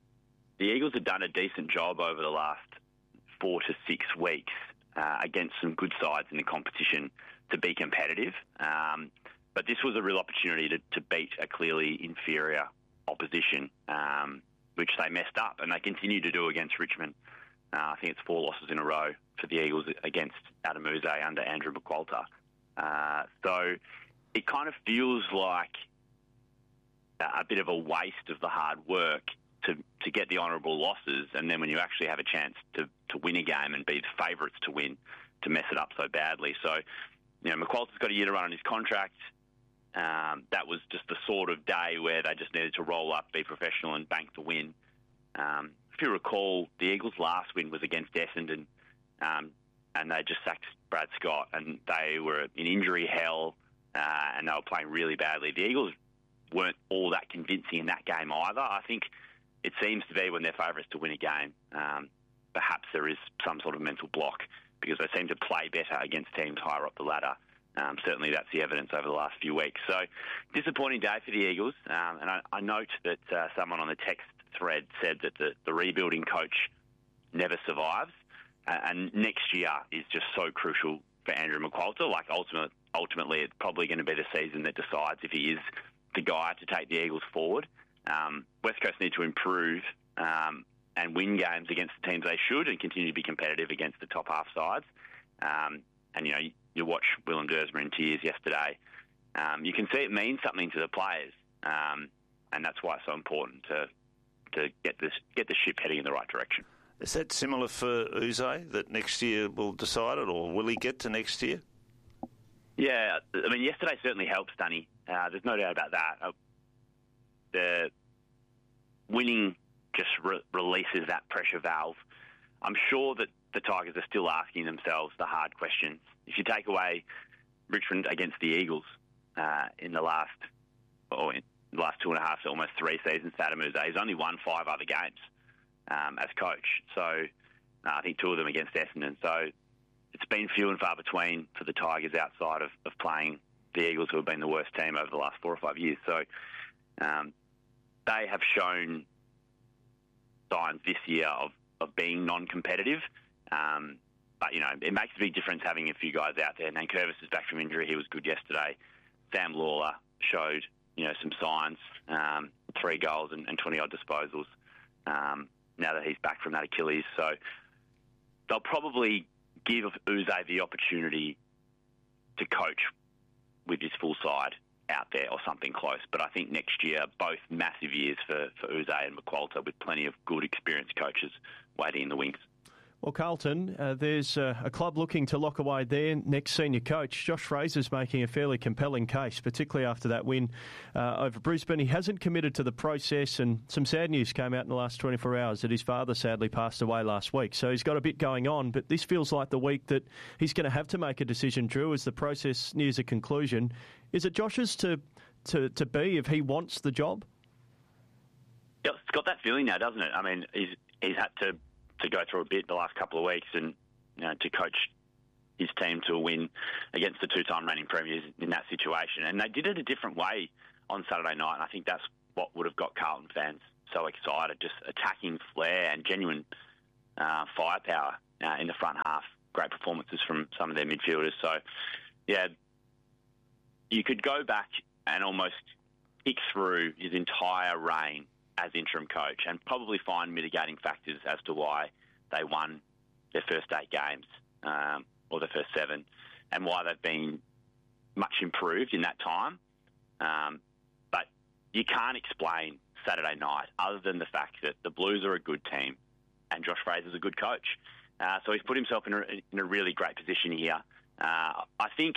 E: the Eagles have done a decent job over the last four to six weeks uh, against some good sides in the competition to be competitive. Um, but this was a real opportunity to, to beat a clearly inferior opposition, um, which they messed up, and they continue to do against Richmond. Uh, I think it's four losses in a row for the Eagles against Adamuse under Andrew McQualter. Uh, so it kind of feels like a bit of a waste of the hard work to, to get the honourable losses, and then when you actually have a chance to, to win a game and be the favourites to win, to mess it up so badly. So, you know, McQualter's got a year to run on his contract. Um, that was just the sort of day where they just needed to roll up, be professional and bank the win. Um, if you recall, the Eagles' last win was against Essendon, um, and they just sacked Brad Scott, and they were in injury hell, uh, and they were playing really badly. The Eagles weren't all that convincing in that game either. I think it seems to be when they're favourites to win a game, um, perhaps there is some sort of mental block because they seem to play better against teams higher up the ladder. Um, certainly that's the evidence over the last few weeks. So, disappointing day for the Eagles, um, and I, I note that uh, someone on the text thread said that the, the rebuilding coach never survives. And next year is just so crucial for Andrew McQualter. Like, ultimate, ultimately, it's probably going to be the season that decides if he is the guy to take the Eagles forward. Um, West Coast need to improve um, and win games against the teams they should and continue to be competitive against the top half sides. Um, and, you know, you, you watch Willem Dersma in tears yesterday. Um, you can see it means something to the players. Um, and that's why it's so important to to get this get the ship heading in the right direction.
B: Is that similar for Uze, that next year will decide it, or will he get to next year?
E: Yeah, I mean, yesterday certainly helps, Dunny. Uh, there's no doubt about that. Uh, the winning just re- releases that pressure valve. I'm sure that the Tigers are still asking themselves the hard questions. If you take away Richmond against the Eagles uh, in the last, or in the last two and a half to almost three seasons, Adam Uze, he's only won five other games. Um, as coach. So uh, I think two of them against Essendon. So it's been few and far between for the Tigers outside of, of playing the Eagles, who have been the worst team over the last four or five years. So um, they have shown signs this year of, of being non-competitive. Um, but, you know, it makes a big difference having a few guys out there. Nankervis is back from injury. He was good yesterday. Sam Lawler showed, you know, some signs, um, three goals and, and twenty-odd disposals. Um, now that he's back from that Achilles. So they'll probably give Uze the opportunity to coach with his full side out there or something close. But I think next year, both massive years for, for Uze and McQualter with plenty of good, experienced coaches waiting in the wings.
A: Well, Carlton, uh, there's uh, a club looking to lock away their next senior coach. Josh Fraser's making a fairly compelling case, particularly after that win uh, over Brisbane. He hasn't committed to the process, and some sad news came out in the last twenty-four hours that his father sadly passed away last week. So he's got a bit going on, but this feels like the week that he's going to have to make a decision, Drew, as the process nears a conclusion. Is it Josh's to, to, to be if he wants the job?
E: Yeah, it's got that feeling now, doesn't it? I mean, he's, he's had to... to go through a bit the last couple of weeks and you know, to coach his team to a win against the two-time reigning premiers in that situation. And they did it a different way on Saturday night, and I think that's what would have got Carlton fans so excited, just attacking flair and genuine uh, firepower uh, in the front half. Great performances from some of their midfielders. So, yeah, you could go back and almost pick through his entire reign as interim coach and probably find mitigating factors as to why they won their first eight games um, or their first seven and why they've been much improved in that time. Um, but you can't explain Saturday night other than the fact that the Blues are a good team and Josh Fraser's a good coach. Uh, so he's put himself in a, in a really great position here. Uh, I think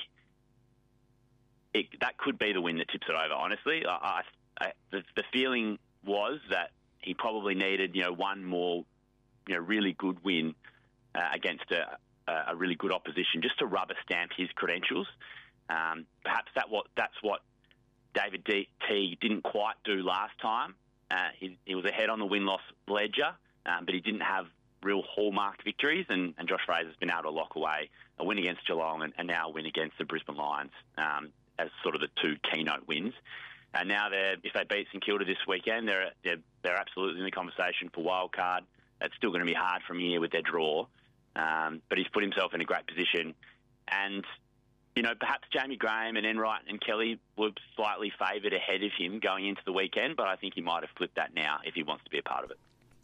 E: it, that could be the win that tips it over, honestly. I, I, the, the feeling was that he probably needed, you know, one more, you know, really good win uh, against a, a really good opposition just to rubber stamp his credentials. Um, perhaps that what that's what David D- Teague didn't quite do last time. Uh, he, he was ahead on the win-loss ledger, um, but he didn't have real hallmark victories, and, and Josh Fraser's been able to lock away a win against Geelong and, and now a win against the Brisbane Lions um, as sort of the two keynote wins. And now, they're, if they beat St Kilda this weekend, they're, they're they're absolutely in the conversation for wildcard. It's still going to be hard from here with their draw, um, but he's put himself in a great position. And, you know, perhaps Jamie Graham and Enright and Kelly were slightly favoured ahead of him going into the weekend, but I think he might have flipped that now if he wants to be a part of it.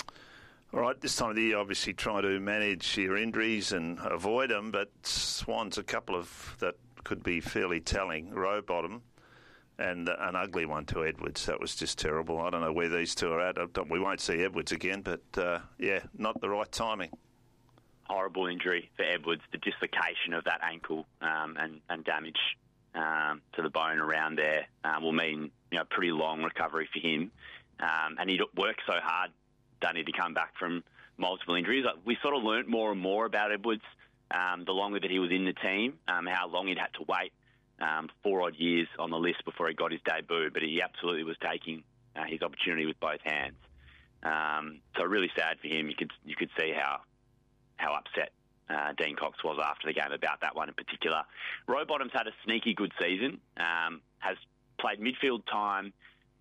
B: All right, this time of the year, obviously try to manage your injuries and avoid them, but Swan's a couple of that could be fairly telling. Rowbottom. And uh, an ugly one to Edwards. That was just terrible. I don't know where these two are at. We won't see Edwards again, but, uh, yeah, not the right timing.
E: Horrible injury for Edwards, the dislocation of that ankle um, and, and damage um, to the bone around there uh, will mean, you know, pretty long recovery for him. Um, and he'd worked so hard, done he, to come back from multiple injuries. We sort of learnt more and more about Edwards um, the longer that he was in the team, um, how long he'd had to wait. Um, four odd years on the list before he got his debut, but he absolutely was taking uh, his opportunity with both hands. Um, so really sad for him. You could you could see how how upset uh, Dean Cox was after the game about that one in particular. Rowbottom's had a sneaky good season. Um, has played midfield time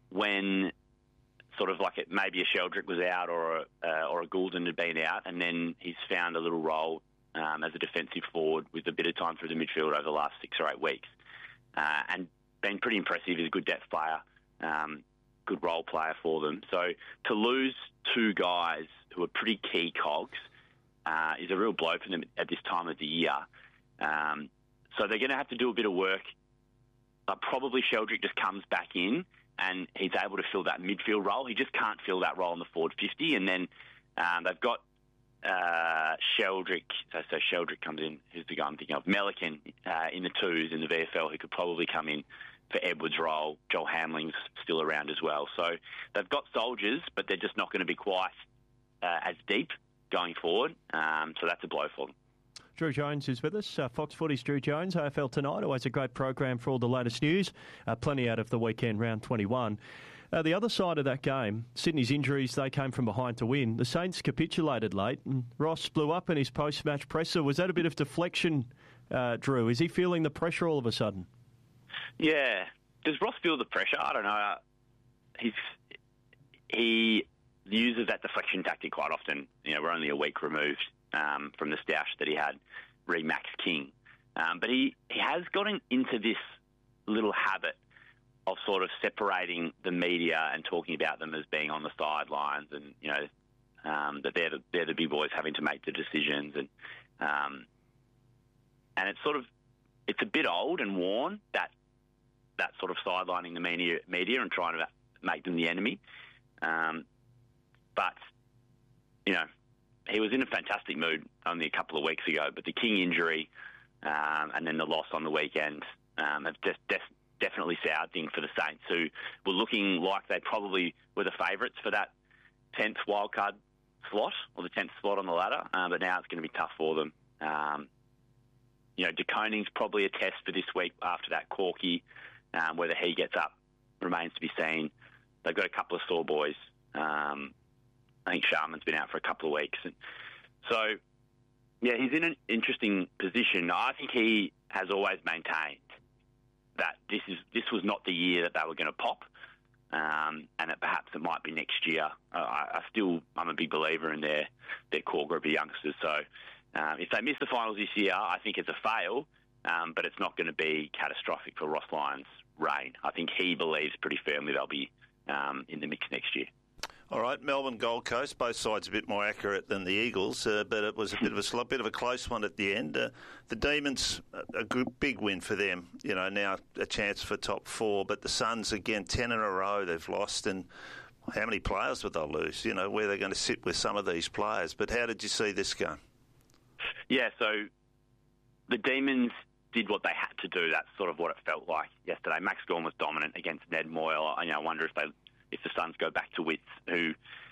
E: when sort of like it, maybe a Sheldrick was out or a, uh, or a Goulden had been out, and then he's found a little role um, as a defensive forward with a bit of time through the midfield over the last six or eight weeks. Uh, and been pretty impressive. He's a good depth player, um, good role player for them. So to lose two guys who are pretty key cogs uh, is a real blow for them at this time of the year. Um, so they're going to have to do a bit of work. Uh, probably Sheldrick just comes back in and he's able to fill that midfield role. He just can't fill that role in the forward fifty. And then um, they've got Uh, Sheldrick, so, so Sheldrick comes in, who's the guy I'm thinking of, Melican uh, in the twos in the V F L, who could probably come in for Edwards' role. Joel Hamling's still around as well. So they've got soldiers, but they're just not going to be quite uh, as deep going forward. Um, so that's a blow for them.
A: Drew Jones is with us. Uh, Fox Footy's Drew Jones, A F L Tonight. Always a great program for all the latest news. Uh, plenty out of the weekend, round twenty-one. Uh, the other side of that game, Sydney's injuries, they came from behind to win. The Saints capitulated late, and Ross blew up in his post-match presser. Was that a bit of deflection, uh, Drew? Is he feeling the pressure all of a sudden?
E: Yeah. Does Ross feel the pressure? I don't know. He's he uses that deflection tactic quite often. You know, we're only a week removed um, from the stoush that he had, re Max King. Um, but he, he has gotten into this little habit of sort of separating the media and talking about them as being on the sidelines, and you know um, that they're the, they're the big boys having to make the decisions, and um, and it's sort of it's a bit old and worn, that that sort of sidelining the media media and trying to make them the enemy. Um, but you know he was in a fantastic mood only a couple of weeks ago, but the King injury um, and then the loss on the weekend um, have just def- definitely soured things for the Saints, who were looking like they probably were the favourites for that tenth wildcard slot, or the tenth slot on the ladder, uh, but now it's going to be tough for them. Um, you know, De Koning's probably a test for this week after that Corky. Um, whether he gets up remains to be seen. They've got a couple of sore boys. Um, I think Sharman's been out for a couple of weeks. And so, yeah, he's in an interesting position. I think he has always maintained that this is this was not the year that they were going to pop, um, and that perhaps it might be next year. Uh, I, I still, I'm a big believer in their, their core group of youngsters. So um, if they miss the finals this year, I think it's a fail, um, but it's not going to be catastrophic for Ross Lyon's reign. I think he believes pretty firmly they'll be um, in the mix next year.
B: All right, Melbourne, Gold Coast, both sides a bit more accurate than the Eagles, uh, but it was a bit of a bit of a close one at the end. Uh, the Demons, a good big win for them. You know, now a chance for top four, but the Suns again, ten in a row they've lost, and how many players would they lose? You know, where they're going to sit with some of these players. But how did you see this go?
E: Yeah, so the Demons did what they had to do. That's sort of what it felt like yesterday. Max Gawn was dominant against Ned Moyle. I, you know, I wonder if they. If the Suns go back to Witts, who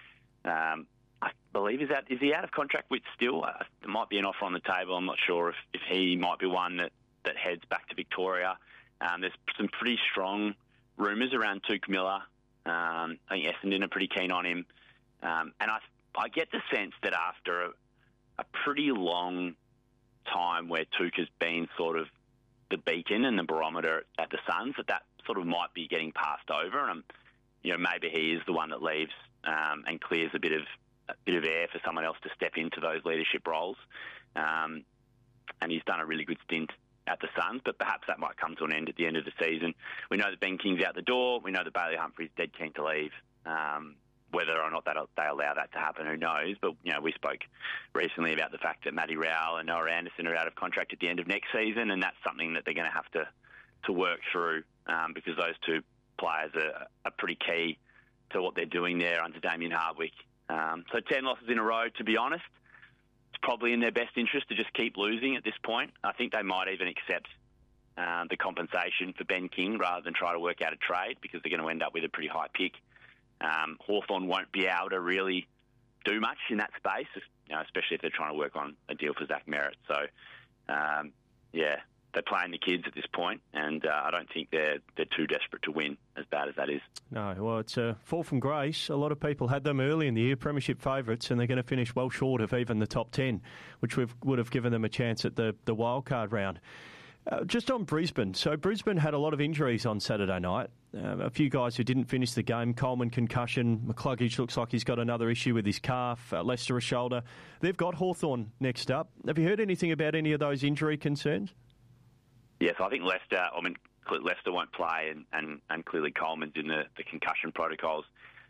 E: um, I believe is out, is he out of contract with still? Uh, there might be an offer on the table. I'm not sure if, if he might be one that, that heads back to Victoria. Um, there's some pretty strong rumours around Tuke Miller. Um, I think Essendon are pretty keen on him. Um, and I I get the sense that after a, a pretty long time where Tuke has been sort of the beacon and the barometer at the Suns, that that sort of might be getting passed over. And I'm You know, maybe he is the one that leaves um, and clears a bit of a bit of air for someone else to step into those leadership roles. Um, and he's done a really good stint at the Suns, but perhaps that might come to an end at the end of the season. We know that Ben King's out the door. We know that Bailey Humphrey's dead keen to leave. Um, whether or not that they allow that to happen, who knows? But you know, we spoke recently about the fact that Matty Rowell and Noah Anderson are out of contract at the end of next season, and that's something that they're going to have to to work through um, because those two players are, are pretty key to what they're doing there under Damien Hardwick. Um, so ten losses in a row, to be honest, it's probably in their best interest to just keep losing at this point. I think they might even accept um, the compensation for Ben King rather than try to work out a trade because they're going to end up with a pretty high pick. Um, Hawthorn won't be able to really do much in that space, you know, especially if they're trying to work on a deal for Zach Merritt. So, um, yeah, they're playing the kids at this point, and uh, I don't think they're they're too desperate to win, as bad as that is.
A: No, well, it's a fall from grace. A lot of people had them early in the year, premiership favourites, and they're going to finish well short of even the top ten, which we've, would have given them a chance at the, the wildcard round. Uh, just on Brisbane. So Brisbane had a lot of injuries on Saturday night. Uh, a few guys who didn't finish the game. Coleman concussion. McCluggage looks like he's got another issue with his calf. Uh, Leicester a shoulder. They've got Hawthorn next up. Have you heard anything about any of those injury concerns?
E: Yes, I think Leicester, I mean, Leicester won't play and, and, and clearly Coleman's in the, the concussion protocols.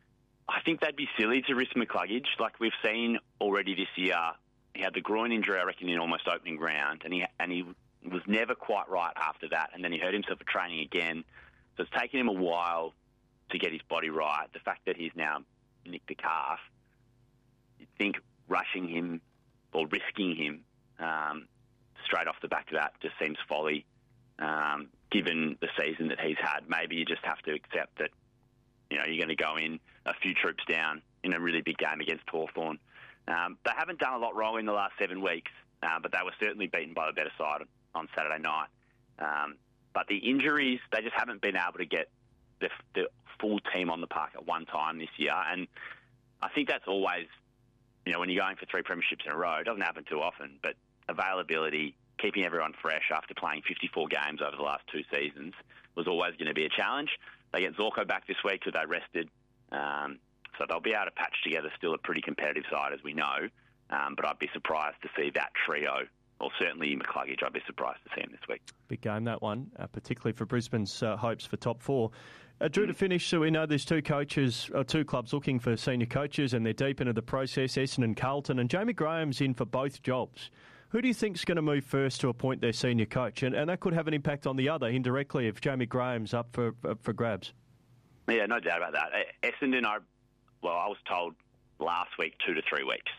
E: I think they'd be silly to risk McCluggage. Like we've seen already this year, he had the groin injury, I reckon, in almost opening round, and he and he was never quite right after that, and then he hurt himself at training again. So it's taken him a while to get his body right. The fact that he's now nicked the calf, you'd think rushing him or risking him um, straight off the back of that just seems folly. Um, given the season that he's had, maybe you just have to accept that, you know, you're going to go in a few troops down in a really big game against Hawthorn. Um, they haven't done a lot wrong in the last seven weeks, uh, but they were certainly beaten by the better side on Saturday night. Um, but the injuries, they just haven't been able to get the, the full team on the park at one time this year. And I think that's always, you know, when you're going for three premierships in a row, it doesn't happen too often, but availability, keeping everyone fresh after playing fifty-four games over the last two seasons was always going to be a challenge. They get Zorko back this week because they rested. Um, so they'll be able to patch together still a pretty competitive side, as we know. Um, but I'd be surprised to see that trio, or certainly McCluggage, I'd be surprised to see him this week.
A: Big game, that one, uh, particularly for Brisbane's uh, hopes for top four. Uh, Drew, to finish, so we know there's two coaches, or two clubs looking for senior coaches, and they're deep into the process, Essendon and Carlton, and Jamie Graham's in for both jobs. Who do you think's going to move first to appoint their senior coach? And, and that could have an impact on the other indirectly if Jamie Graham's up for uh, for grabs.
E: Yeah, no doubt about that. Essendon, are, well, I was told last week two to three weeks.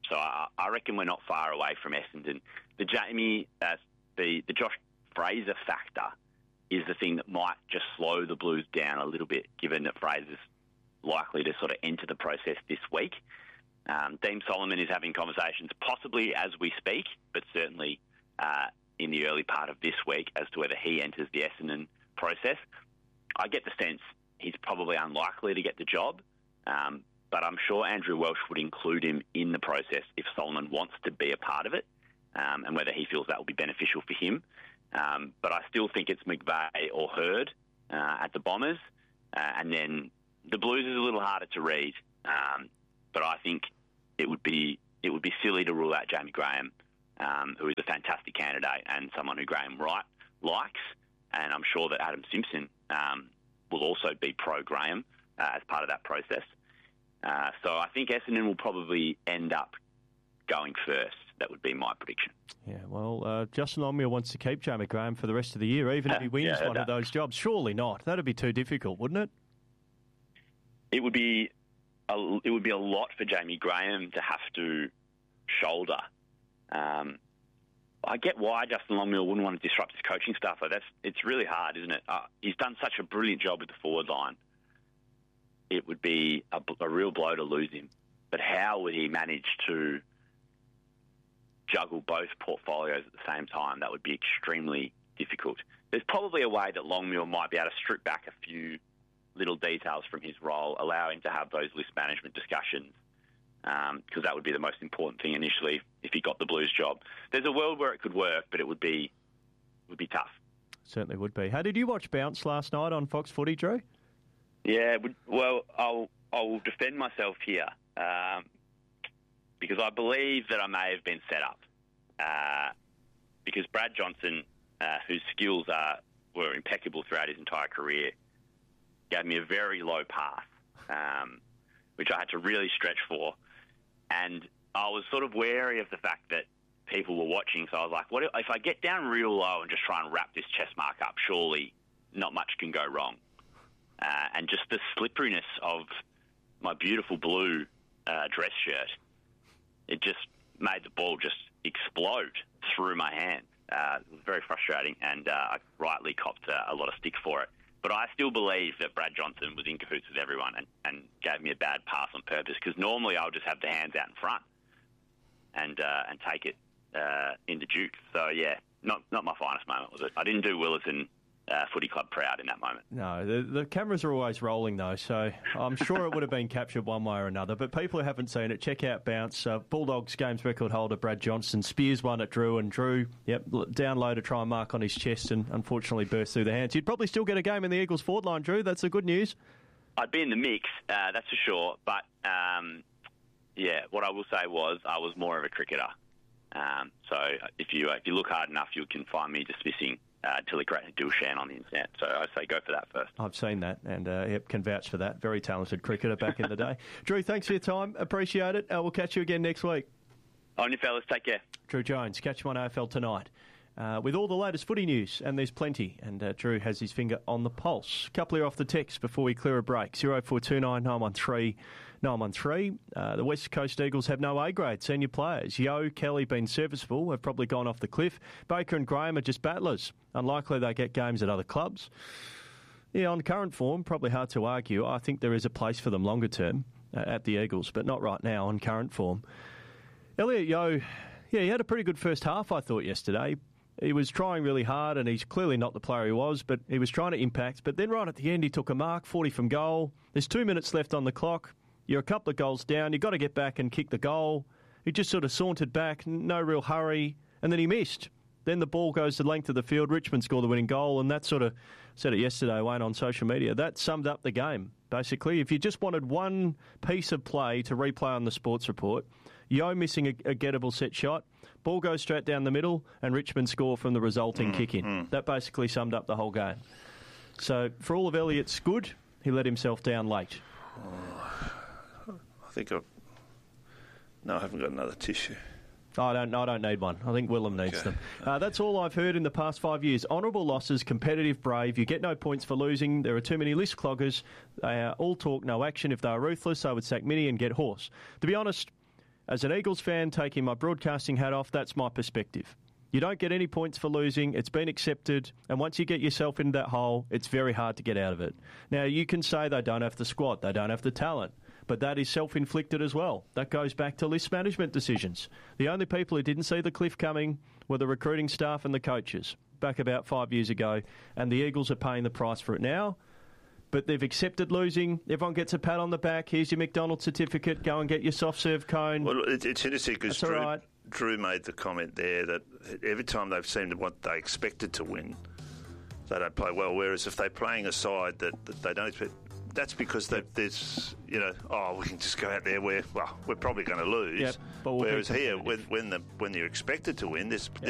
E: So I, I reckon we're not far away from Essendon. The Jamie, uh, the the Josh Fraser factor is the thing that might just slow the Blues down a little bit, given that Fraser's likely to sort of enter the process this week. Um, Dean Solomon is having conversations, possibly as we speak, but certainly uh, in the early part of this week, as to whether he enters the Essendon process. I get the sense he's probably unlikely to get the job, um, but I'm sure Andrew Welsh would include him in the process if Solomon wants to be a part of it, um, and whether he feels that will be beneficial for him. Um, but I still think it's McVeigh or Hurd uh, at the Bombers, uh, and then the Blues is a little harder to read. Um, but I think it would be it would be silly to rule out Jamie Graham, um, who is a fantastic candidate and someone who Graham Wright likes. And I'm sure that Adam Simpson um, will also be pro-Graham uh, as part of that process. Uh, so I think Essendon will probably end up going first. That would be my prediction.
A: Yeah, well, uh, Justin Longmuir wants to keep Jamie Graham for the rest of the year, even if he wins
E: Yeah,
A: one
E: that-
A: of those jobs. Surely not. That'd be too difficult, wouldn't it?
E: It would be a, it would be a lot for Jamie Graham to have to shoulder. Um, I get why Justin Longmuir wouldn't want to disrupt his coaching staff, but that's it's really hard, isn't it? Uh, he's done such a brilliant job with the forward line. It would be a, a real blow to lose him. But how would he manage to juggle both portfolios at the same time? That would be extremely difficult. There's probably a way that Longmuir might be able to strip back a few little details from his role, allow him to have those list management discussions, because um, that would be the most important thing initially if he got the Blues job. There's a world where it could work, but it would be would be tough.
A: Certainly would be. How did you watch Bounce last night on Fox Footy, Drew?
E: Yeah, well, I'll I'll defend myself here um, because I believe that I may have been set up uh, because Brad Johnson, uh, whose skills are were impeccable throughout his entire career, gave me a very low pass, um, which I had to really stretch for. And I was sort of wary of the fact that people were watching, so I was like, what if, if I get down real low and just try and wrap this chest mark up, surely not much can go wrong. Uh, and just the slipperiness of my beautiful blue uh, dress shirt, it just made the ball just explode through my hand. Uh, it was very frustrating, and uh, I rightly copped uh, a lot of stick for it. But I still believe that Brad Johnson was in cahoots with everyone and, and gave me a bad pass on purpose, because normally I'll just have the hands out in front and uh, and take it uh, into Duke. So, yeah, not not my finest moment, was it? I didn't do Willerton uh, Footy Club proud in that moment.
A: No, the, the cameras are always rolling, though, so I'm sure it would have been captured one way or another. But people who haven't seen it, check out Bounce. Uh, Bulldogs games record holder Brad Johnson spears one at Drew, and Drew, yep, down low to try and mark on his chest and unfortunately burst through the hands. You'd probably still get a game in the Eagles forward line, Drew. That's the good news.
E: I'd be in the mix, uh, that's for sure. But, um, yeah, what I will say was I was more of a cricketer. Um, so if you if you look hard enough, you can find me dismissing uh, Tilly Creighton and Dilshan on the internet. So I say go for that first.
A: I've seen that and uh, yep, can vouch for that. Very talented cricketer back in the day. Drew, thanks for your time. Appreciate it. Uh, we'll catch you again next week.
E: On you, fellas. Take care.
A: Drew Jones, catch him on A F L tonight. Uh, with all the latest footy news, and there's plenty, and uh, Drew has his finger on the pulse. A couple here off the text before we clear a break. oh four two nine, nine one three, nine one three. Uh, the West Coast Eagles have no A-grade senior players. Yo, Kelly been serviceable, have probably gone off the cliff. Baker and Graham are just battlers. Unlikely they get games at other clubs. Yeah, on current form, probably hard to argue. I think there is a place for them longer term uh, at the Eagles, but not right now on current form. Elliot Yo, yeah, he had a pretty good first half, I thought, yesterday. He was trying really hard, and he's clearly not the player he was, but he was trying to impact. But then right at the end, he took a mark, forty from goal. There's two minutes left on the clock. You're a couple of goals down. You've got to get back and kick the goal. He just sort of sauntered back, no real hurry, and then he missed. Then the ball goes the length of the field. Richmond scored the winning goal, and that sort of, said it yesterday, Wayne, on social media, that summed up the game, basically. If you just wanted one piece of play to replay on the sports report, Yo missing a, a gettable set shot, ball goes straight down the middle, and Richmond score from the resulting mm, kick-in. Mm. That basically summed up the whole game. So, for all of Elliott's good, he let himself down late.
B: Oh, I think I've... No, I haven't got another tissue.
A: I don't I don't need one. I think Willem needs okay. them. Uh, that's all I've heard in the past five years. Honourable losses, competitive, brave. You get no points for losing. There are too many list cloggers. They are all talk, no action. If they are ruthless, they would sack Mini and get Horse. To be honest, As an Eagles fan, taking my broadcasting hat off, that's my perspective. You don't get any points for losing. It's been accepted. And once you get yourself into that hole, it's very hard to get out of it. Now, you can say they don't have the squad, they don't have the talent, but that is self-inflicted as well. That goes back to list management decisions. The only people who didn't see the cliff coming were the recruiting staff and the coaches back about five years ago, and the Eagles are paying the price for it now. But they've accepted losing. Everyone gets a pat on the back. Here's your McDonald's certificate. Go and get your soft serve cone.
B: Well, it's, it's interesting because Drew,
A: right.
B: Drew made the comment there that every time they've seen what they expected to win, they don't play well. Whereas if they're playing a side that, that they don't expect, that's because they, there's, you know, oh, we can just go out there where, well, we're probably going to lose.
A: Yep, but we'll
B: Whereas here, when, when, the, when you're expected to win, there's,